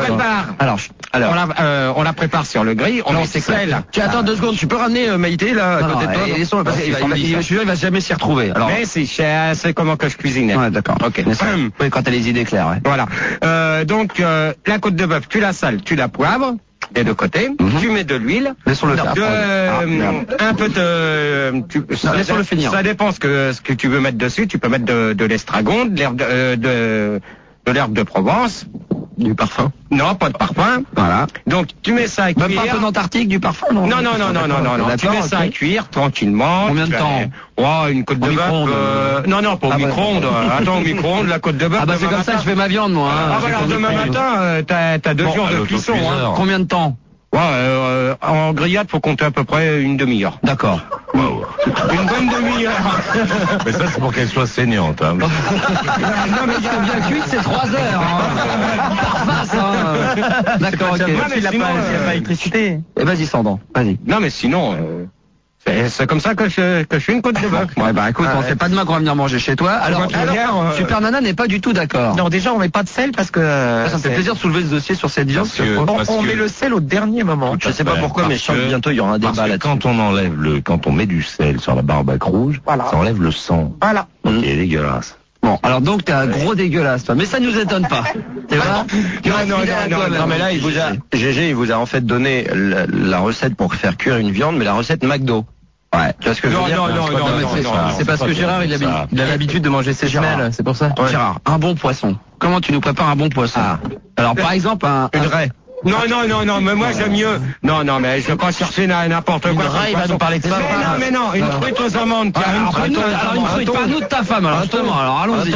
on la prépare sur le grill, on met sel. Tu attends 2 secondes, tu peux ramener Maïté là à côté de toi? Laissons-le passer, je suis sûr, il va jamais s'y retrouver. Alors, mais si, c'est comment que je cuisine. Ouais, d'accord. Ok. Oui, quand t'as les idées claires, ouais. Voilà. Donc, la côte de bœuf, tu la sales, tu la poivres, des deux côtés, tu mets de l'huile. Laissons-le faire. Un peu de... Laissons-le finir. Ça dépend ce que tu veux mettre dessus, tu peux mettre de l'estragon, de l'herbe de Provence. Du parfum? Non, pas de parfum. Voilà. Donc tu mets ça à cuire. Même pas un peu d'Antarctique, du parfum? Non. Tu mets ça à cuire tranquillement. Combien de temps? Une côte de bœuf. Non, pas au micro-ondes. Attends, au micro-ondes, la côte de bœuf. Ah bah c'est comme ça que je fais ma viande, moi. Alors demain matin, t'as 2 jours de cuisson. Combien de temps? En grillade, faut compter à peu près une demi-heure. D'accord. Une bonne demi-heure. Mais ça, c'est pour qu'elle soit saignante. Hein. Non, mais bien cuite, c'est 3 heures. D'accord, ok. Il n'a pas d'électricité. Et vas-y, Sandon, vas-y. Non, mais sinon... C'est comme ça que je fais une côte de bœuf. Ouais, bah écoute, on sait pas demain qu'on va venir manger chez toi. Alors, Super Nana n'est pas du tout d'accord. Non, déjà, on met pas de sel parce que... Ça me fait plaisir de soulever ce dossier sur cette viande. On met le sel au dernier moment. Je sais pas pourquoi, mais je sens que bientôt il y aura un débat là-dessus. Quand on met du sel sur la barbaque rouge, ça enlève le sang. Voilà. Qui est dégueulasse. Bon, alors donc t'es un gros dégueulasse, toi. Mais ça nous étonne pas. C'est vrai? Non, mais là, GG, il vous a en fait donné la recette pour faire cuire une viande, mais la recette McDo. Ouais. Tu vois ce que je veux dire? Non. C'est parce que Gérard, il a l'habitude de manger ses semelles, c'est pour ça. Gérard, un bon poisson. Comment tu nous prépares un bon poisson? Alors, par exemple, une raie. Non, mais moi j'aime mieux. Non, mais je vais pas chercher n'importe quoi. Il va nous parler de ça. Mais non, une truite aux amandes. Alors une truite, parle-nous de ta femme, alors justement. Alors allons-y.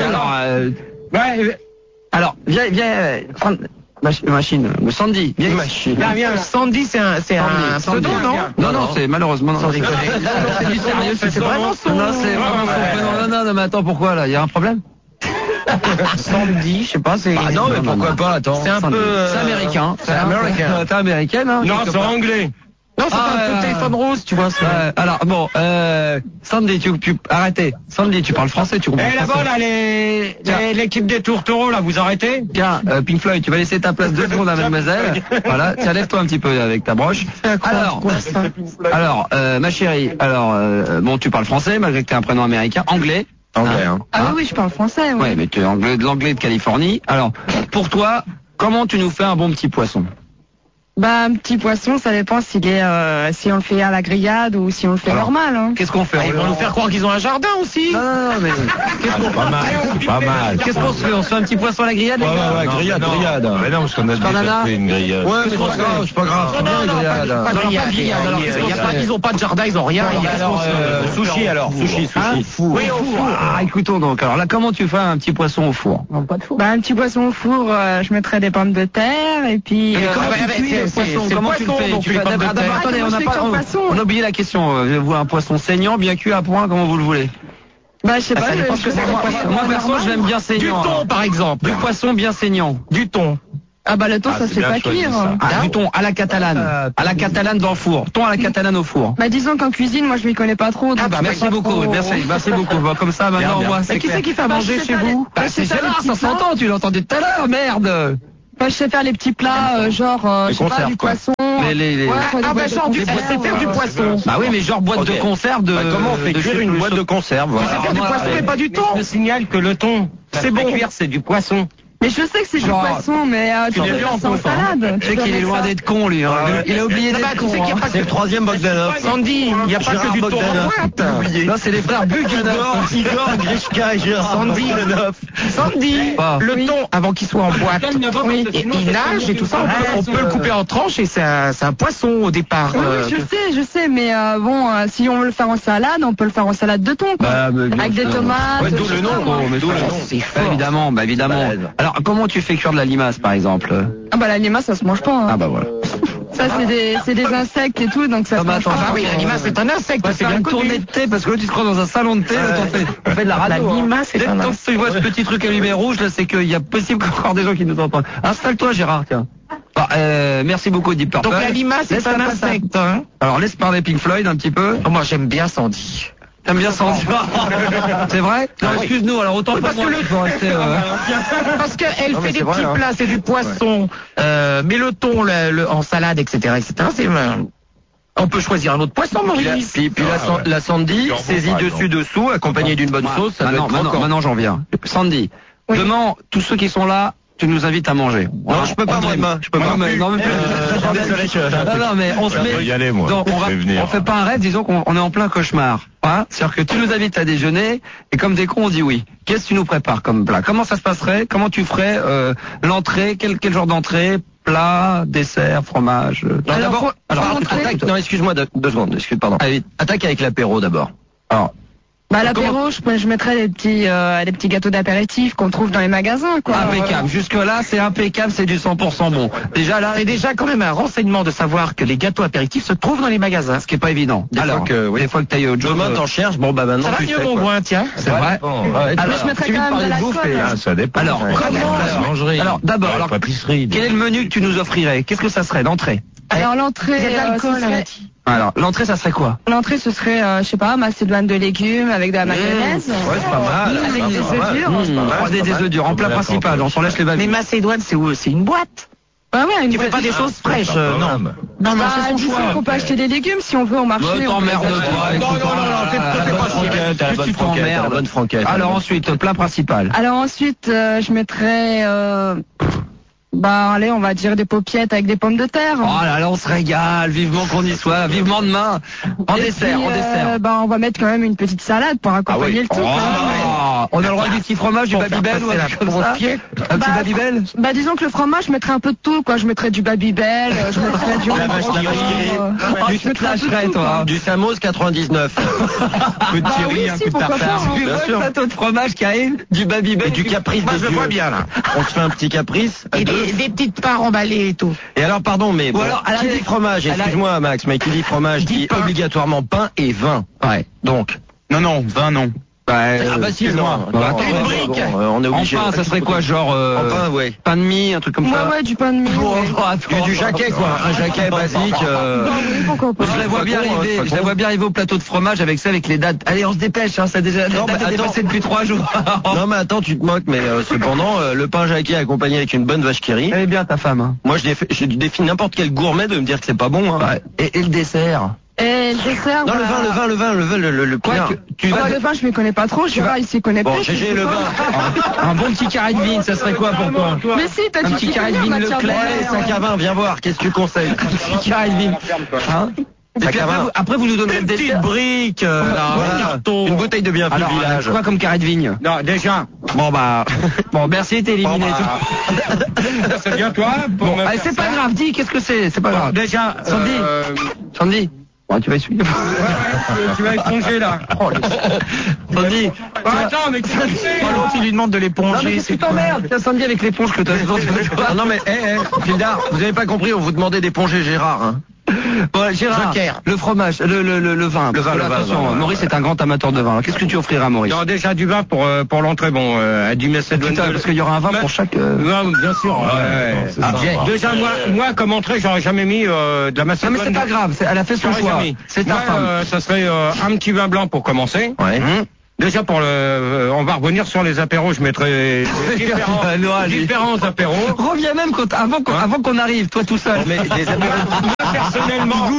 Alors, viens, Machine, Sandy. Viens, Sandy, c'est un pseudo, non? Non, c'est malheureusement. Non, c'est du sérieux, c'est vraiment son. Non, c'est vraiment son. Non, mais attends, pourquoi là? Il y a un problème? Sandy, je sais pas, c'est. Ah non, mais pourquoi pas? Attends. C'est un peu. C'est américain. T'es américaine, hein? Non, c'est anglais. Non, c'est un peu téléphone rose, tu vois. Alors bon, Sandy, arrêtez. Sandy, tu parles français, tu comprends? Eh là-bas, là, l'équipe des tourtereaux, là, vous arrêtez? Tiens, Pink Floyd, tu vas laisser ta place 2 secondes à mademoiselle. Voilà, tiens, lève-toi un petit peu avec ta broche. Alors, ma chérie, bon, tu parles français, malgré que tu as un prénom américain, anglais. Anglais, hein. Ah oui, je parle français, oui. Ouais, mais tu es l'anglais de Californie. Alors, pour toi, comment tu nous fais un bon petit poisson? Bah, un petit poisson, ça dépend si on le fait à la grillade ou si on le fait normal, hein. Qu'est-ce qu'on fait? Ils vont nous faire croire qu'ils ont un jardin aussi. Non, mais Pas mal. qu'est-ce qu'on se fait? On se fait un petit poisson à la grillade? Ouais, grillade. Mais non, parce qu'on a déjà fait une grillade. Ouais, mais c'est pas grave. Ils ont pas de jardin, ils ont rien. Sushi alors. Sushi. Oui, au four. Écoutons donc. Alors là, comment tu fais un petit poisson au four? Pas de four. Bah, un petit poisson au four, je mettrais des pommes de terre et puis. Comment tu le fais? Attendez, on a oublié la question. Vous un poisson saignant, bien cuit à point, comment vous le voulez? Bah, je sais pas. Moi, perso, je l'aime bien saignant. Du thon, par exemple. Du poisson bien saignant. Du thon. Ah bah le thon, ça se fait pas cuire. Du thon à la catalane. À la catalane dans le four. Thon à la catalane au four. Bah disons qu'en cuisine, moi je m'y connais pas trop. Merci beaucoup. Merci beaucoup. Comme ça maintenant, moi, c'est qui c'est qui fait manger chez vous? C'est Gérard, ça s'entend. Tu l'entendais tout à l'heure, merde. Bah, je sais faire les petits plats, genre, je sais pas, du poisson. C'est faire du poisson. Bah oui, mais genre boîte de conserve de. Comment on fait cuire une boîte de conserve? C'est faire du poisson, mais pas du thon. Je signale que le thon, c'est bon. Cuire, c'est du poisson. Mais je sais que c'est du poisson, mais tu fais ça en salade. Tu sais qu'il est loin d'être con, lui. Il a oublié d'être con. C'est le troisième Bogdanov. Sandy, il n'y a pas que du thon en boîte. Là, c'est les frères Bogdanov. Igor, Grishka et Gérard. Sandy, le thon, avant qu'il soit en boîte, il nage et tout ça, on peut le couper en tranches et c'est un poisson au départ. Oui, je sais, mais bon, si on veut le faire en salade, on peut le faire en salade de thon, quoi. Avec des tomates. Ouais, d'où le nom. Évidemment. Alors, comment tu fais cuire de la limace, par exemple? Ah bah la limace, ça se mange pas. Hein. Ah bah voilà. Ça, c'est des insectes et tout, donc ça se mange pas. Ah oui, la limace, c'est un insecte. C'est bien une tournée de thé, parce que là, tu te crois dans un salon de thé, on fait de la radio. La limace, c'est un insecte. Dès que tu vois ce petit truc allumé rouge, là, c'est qu'il y a possible encore des gens qui nous entendent. Installe-toi, Gérard, tiens. Merci beaucoup, Deep Purple. Donc la limace, c'est un insecte, hein. Alors, laisse parler Pink Floyd un petit peu. Moi, j'aime bien Sandy. T'aimes bien Sandy? C'est vrai? Non, excuse-nous, alors autant parce qu'elle fait des petits plats, c'est du poisson, mais le thon en salade, etc., on peut choisir un autre poisson, Maurice. Puis la Sandy, saisie dessus-dessous, accompagnée d'une bonne sauce, ça maintenant j'en viens. Sandy, demain, tous ceux qui sont là, tu nous invites à manger. Non, je peux pas, moi. Je peux pas. Non, mais on se met. Y aller, moi. Donc, on fait pas un rêve, disons qu'on est en plein cauchemar. Hein? C'est-à-dire que tu nous invites à déjeuner, et comme des cons, on dit oui. Qu'est-ce que tu nous prépares comme plat? Comment ça se passerait? Comment tu ferais, l'entrée? Quel genre d'entrée? Plat, dessert, fromage? Alors, attaque. Non, excuse-moi 2 secondes. Pardon. Allez, attaque avec l'apéro d'abord. Alors. Bah, l'apéro, je mettrais des petits gâteaux d'apéritif qu'on trouve dans les magasins, quoi. Impeccable. Jusque-là, c'est impeccable, c'est du 100% bon. Déjà là, c'est déjà quand même un renseignement de savoir que les gâteaux apéritifs se trouvent dans les magasins. Ce qui est pas évident. Des fois que t'ailles au job. Demain, t'en cherches, bon, bah, maintenant. Ça va mieux, mon coin, tiens. C'est vrai. Alors, je mettrais quand même de l'alcool. Ça dépend. Alors, alors, d'abord, quel est le menu que tu nous offrirais? Qu'est-ce que ça serait, l'entrée? Alors, l'entrée, alors, l'entrée, ça serait quoi? L'entrée, ce serait, je sais pas, macédoine de légumes avec de la mayonnaise. Ouais, c'est pas mal. Avec des œufs durs. Des œufs durs, en plat principal, on s'en laisse les valeurs. Mais macédoine, c'est où? C'est une boîte. Ah ouais, tu fais pas des choses fraîches, non. Non, c'est son choix. On peut acheter des légumes si on veut au marché. T'emmerdes pas. Non, fais pas chier. La bonne franquette. Alors ensuite, plat principal. Alors ensuite, je mettrais, bah allez, on va dire des paupiettes avec des pommes de terre. Oh là là, on se régale, vivement qu'on y soit, vivement demain. En dessert. Bah on va mettre quand même une petite salade pour accompagner le tout. Alors, on a le droit du petit fromage, du Babybel ou un truc comme ça? Un petit Babybel? Bah, disons que le fromage, je mettrais un peu de tout, quoi. Je mettrais du Babybel, je mettrais du... Je mettrais toi. Du Samos 99. Un peu de Thierry, un peu de tartare. Bien sûr. Un plateau de fromage qui arrive, du Babybel. Et du caprice des je le vois bien, là. On se fait un petit caprice. Et des petites parts emballées et tout. Et alors, pardon, mais bon, qui dit fromage, excuse-moi Max, mais qui dit fromage dit obligatoirement pain et vin. Ouais. Donc. Non, vin non. Bah si, moi. Une brique. On est obligé. Enfin, ça serait quoi, genre pain, ouais. Pain de mie, un truc comme ça. Ouais, du pain de mie. Du jaquet, quoi. Un jaquet basique. Je la vois bien arriver. Je la vois bien arriver au plateau de fromage avec ça, avec les dates. Allez, on se dépêche. Hein, ça a déjà dépassé depuis 3 jours. Non, mais attends, tu te moques, mais cependant, le pain jaquet accompagné avec une bonne vache qui rit. Elle est bien ta femme. Hein. Moi, je défie n'importe quel gourmet de me dire que c'est pas bon. Hein. Ouais. Et le dessert. Et le dessert, non, voilà. le quoi le vin, je m'y connais pas trop, Gérard, il s'y connaît pas. Bon, GG, le vin. Un bon petit carré de vigne, ça serait quoi pour toi? Mais si, t'as un petit carré de vigne Leclerc, 5 à 20, viens voir, qu'est-ce que tu conseilles? Un petit carré de vigne. Hein? Et puis après, vous nous donnerez le dessert. Une petite brique, une bouteille de bienvenue du village. Quoi comme carré de vigne? Non, déjà. Bon, merci, t'es éliminé. C'est bien toi. Allez, c'est pas grave, dis, qu'est-ce que c'est? C'est pas grave. Déjà, Sandy. Ouais, tu vas essuyer. Tu vas éponger là. Sandy. Attends, mais tu lui demandes de l'éponger. Non, mais c'est pas merde. Tiens, Sandy avec l'éponge que t'as. Non, mais, Gildar, vous avez pas compris, on vous demandait d'éponger Gérard, hein. Bon, Gérard, le fromage, le vin. Attention, Maurice est un grand amateur de vin. Qu'est-ce que tu offriras à Maurice? Non, déjà du vin pour l'entrée, bon, à du Macédoine. Parce qu'il y aura un vin pour chaque... Non, bien sûr. Déjà, moi, comme entrée, j'aurais jamais mis de la Macédoine. Non, mais c'est pas grave, elle a fait son choix. C'est ta femme. Ça serait un petit vin blanc pour commencer. Ouais. Déjà on va revenir sur les apéros, je mettrai différents apéros. Reviens même avant qu'on arrive, toi tout seul. Mais des apéros. Moi personnellement,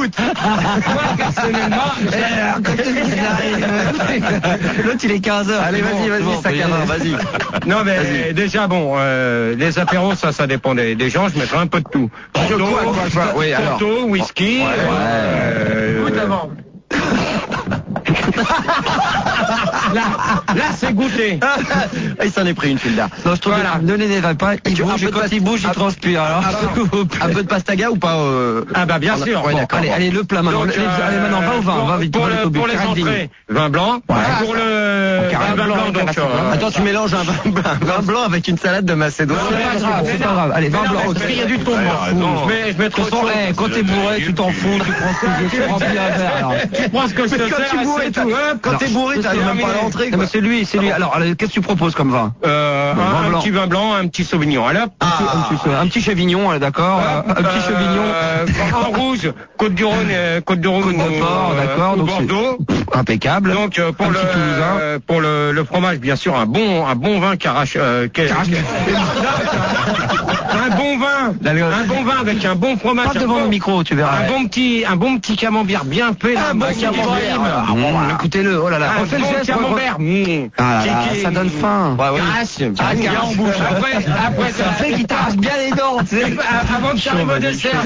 l'autre il est 15h. Allez, vas-y, sac à main, vas-y. Non mais déjà les apéros ça dépend des gens, je mettrai un peu de tout. Porto, whisky. Goûte avant. Là c'est goûté. Il s'en est pris une file là. Non, je trouve ne l'énerve pas. Il bouge, il transpire. Alors, un peu de pastaga ou pas? Ah bah bien sûr. Ouais, d'accord. Allez, le plat maintenant. Allez, maintenant, va au vin. Va vite. Pour les entrées, vin blanc. Pour le vin blanc, donc. Attends, tu mélanges un vin blanc avec une salade de Macédoine. C'est pas grave. Allez, vin blanc. Il y a du thon. Je mets trop de thon. Quand t'es bourré, tu t'en fous. Tu prends ce que je remplis un verre. Tu prends ce que je te sers. Quand t'es bourré, t'arrives même pas à l'entrée. C'est lui. Alors, qu'est-ce que tu proposes comme vin? Un petit vin blanc, un petit sauvignon. Un petit chevignon, d'accord. Un petit chevignon. En rouge, Côte-du-Rhône, Côte de Port, d'accord. Bordeaux. Impeccable. Donc pour le fromage, bien sûr, un bon vin un bon vin avec un bon fromage. Pas devant le micro, tu verras. Un bon petit camembert bien fait. Un bon camembert. Écoutez-le, oh là là. Un bon camembert. Ça donne faim. En bouche. Après ça fait qu'il t'arrache bien les dents. Avant de t'arriver au dessert.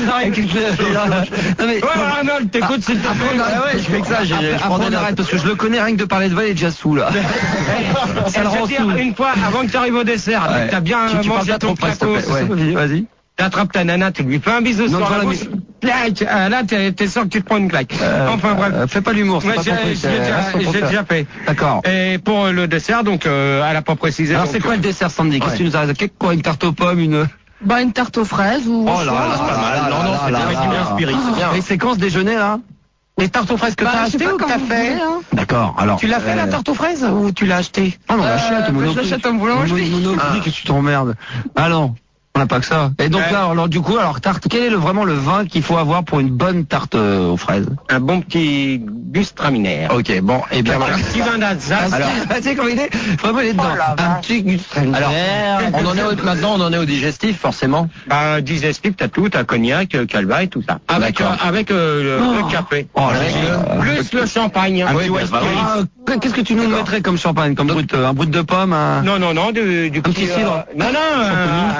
Arnold, t'écoutes, s'il te plaît. Ouais, je fais que ça. Après on arrête parce que je le connais, rien que de parler de vol, il est déjà sous là. Ça le rend sous. Une fois, avant que tu arrives au dessert, t'as bien mangé ton plateau. Vas-y. T'attrapes ta nana, tu lui fais un bisou sur la bouche. Là, t'es sûr que tu te prends une claque. Enfin bref. Fais pas l'humour, c'est pas compris. J'ai déjà fait. D'accord. Et pour le dessert, donc, elle a pas précisé. Alors c'est quoi le dessert, Sandy? Qu'est-ce que tu nous as? Quoi, une tarte aux pommes, une tarte aux fraises ou... Oh là là, c'est pas mal. Non, c'est bien inspiré. Les séquences déjeuner, là? Les tartes aux fraises que t'as acheté ou que t'as fait? D'accord, alors. Tu l'as fait la tarte aux fraises ou tu l'as acheté? Ah non, je l'achète en boulangerie. Monoprix, que tu t'emmerdes. Alors. On n'a pas que ça. Et donc là, alors tarte, quel est vraiment le vin qu'il faut avoir pour une bonne tarte aux fraises? Un bon petit Gewürztraminer. Ok, bon, et bien un petit vin d'Alsace. Alors, tu sais comment il est? Vraiment, il est dedans. Un petit Gewürztraminer. Alors, maintenant, on en est au digestif, forcément. Digestif, t'as tout, t'as cognac, calva et tout ça. Avec le café. Plus le champagne. Qu'est-ce que tu nous mettrais comme champagne? Comme un brut de pomme? Non, du petit cidre. Non, là, le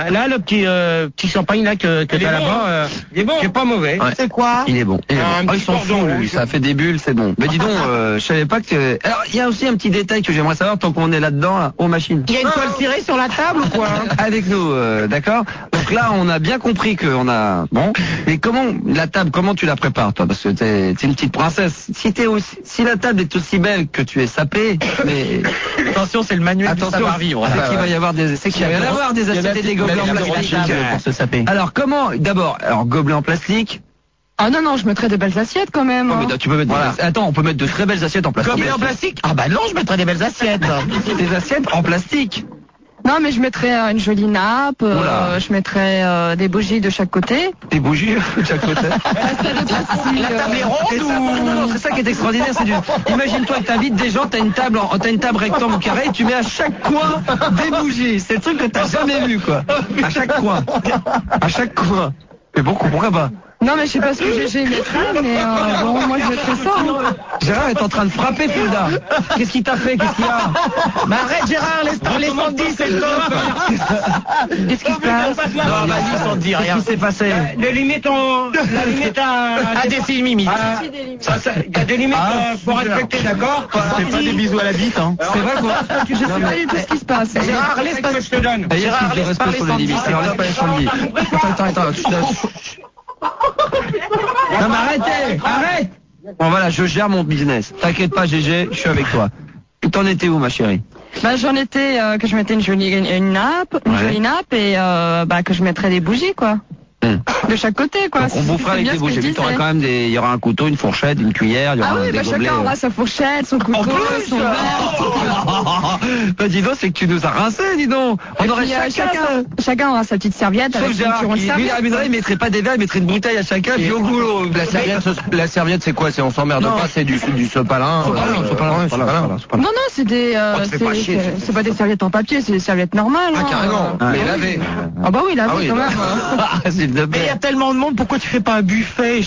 petit champagne là que t'as là-bas, il est bon. C'est pas mauvais. Ouais. C'est quoi? Il est bon. Ils sont fous, lui. Ça fait des bulles, c'est bon. Mais dis donc, je savais pas que. Alors, il y a aussi un petit détail que j'aimerais savoir tant qu'on est là-dedans, là, aux machines. Il y a une toile cirée sur la table ou quoi? Avec nous, d'accord. Donc là, on a bien compris qu'on a. Bon. Mais comment la table, comment tu la prépares, toi? Parce que t'es une petite princesse. Si la table est aussi belle que tu es sapée, mais attention, c'est le manuel du savoir-vivre. C'est qu'il va y avoir des assiettes et des gobelets en plastique pour se saper. Alors comment? D'abord, gobelets en plastique. Ah non, je mettrais des belles assiettes quand même. Oh, mais tu peux mettre Attends, on peut mettre de très belles assiettes en plastique. Gobelets en plastique? Ah bah non, je mettrais des belles assiettes. Des assiettes en plastique. Non, mais je mettrais une jolie nappe, je mettrais des bougies de chaque côté. Des bougies de chaque côté. La table est ronde ou... Non, c'est ça qui est extraordinaire. Imagine-toi que t'invites des gens, t'as une table rectangle ou carré, et tu mets à chaque coin des bougies. C'est le truc que t'as jamais vu, quoi. À chaque coin. À chaque coin. Mais bon, pourquoi pas? Non, mais je sais pas ce que GG mettrait, mais bon, moi je mettrais ça. Hein. Gérard est en train de frapper Fulda. Qu'est-ce qu'il t'a fait? Qu'est-ce qu'il y a? Mais arrête Gérard, les 110 c'est le top. Qu'est-ce qui se passe? Non, vas-y, sans dire rien. Qu'est-ce qui s'est passé? La limite à des limites. Il y a des limites pour respecter, d'accord? C'est pas des bisous à la bite, hein. C'est vrai quoi? Je sais pas du tout ce qui se passe. Gérard, laisse pas je te donne. Gérard, laisse parler sur les limites. Laisse pas les champs. Attends. Non mais arrête. Bon voilà, je gère mon business. T'inquiète pas GG, je suis avec toi. T'en étais où ma chérie? Bah j'en étais que je mettais une jolie nappe et que je mettrais des bougies quoi. De chaque côté quoi. Donc, on bouffera avec des bougies. Puis t'auras quand même il y aura un couteau, une fourchette, une cuillère, il y aura des gobelets. Chacun aura sa fourchette, son couteau, son verre. Bah dis donc, c'est que tu nous as rincé, dis donc. On aurait chacun aura sa petite serviette avec son tiron de serviette. Il mettrait pas des verres, il mettrait une bouteille à chacun, puis au boulot. La serviette, c'est quoi? On s'emmerde pas, c'est du sopalin. Non, c'est des, c'est pas des serviettes en papier, c'est des serviettes normales. Ah, carrément. Mais lavées. Ah bah oui, lavées quand même. Mais il y a tellement de monde, pourquoi tu fais pas un buffet?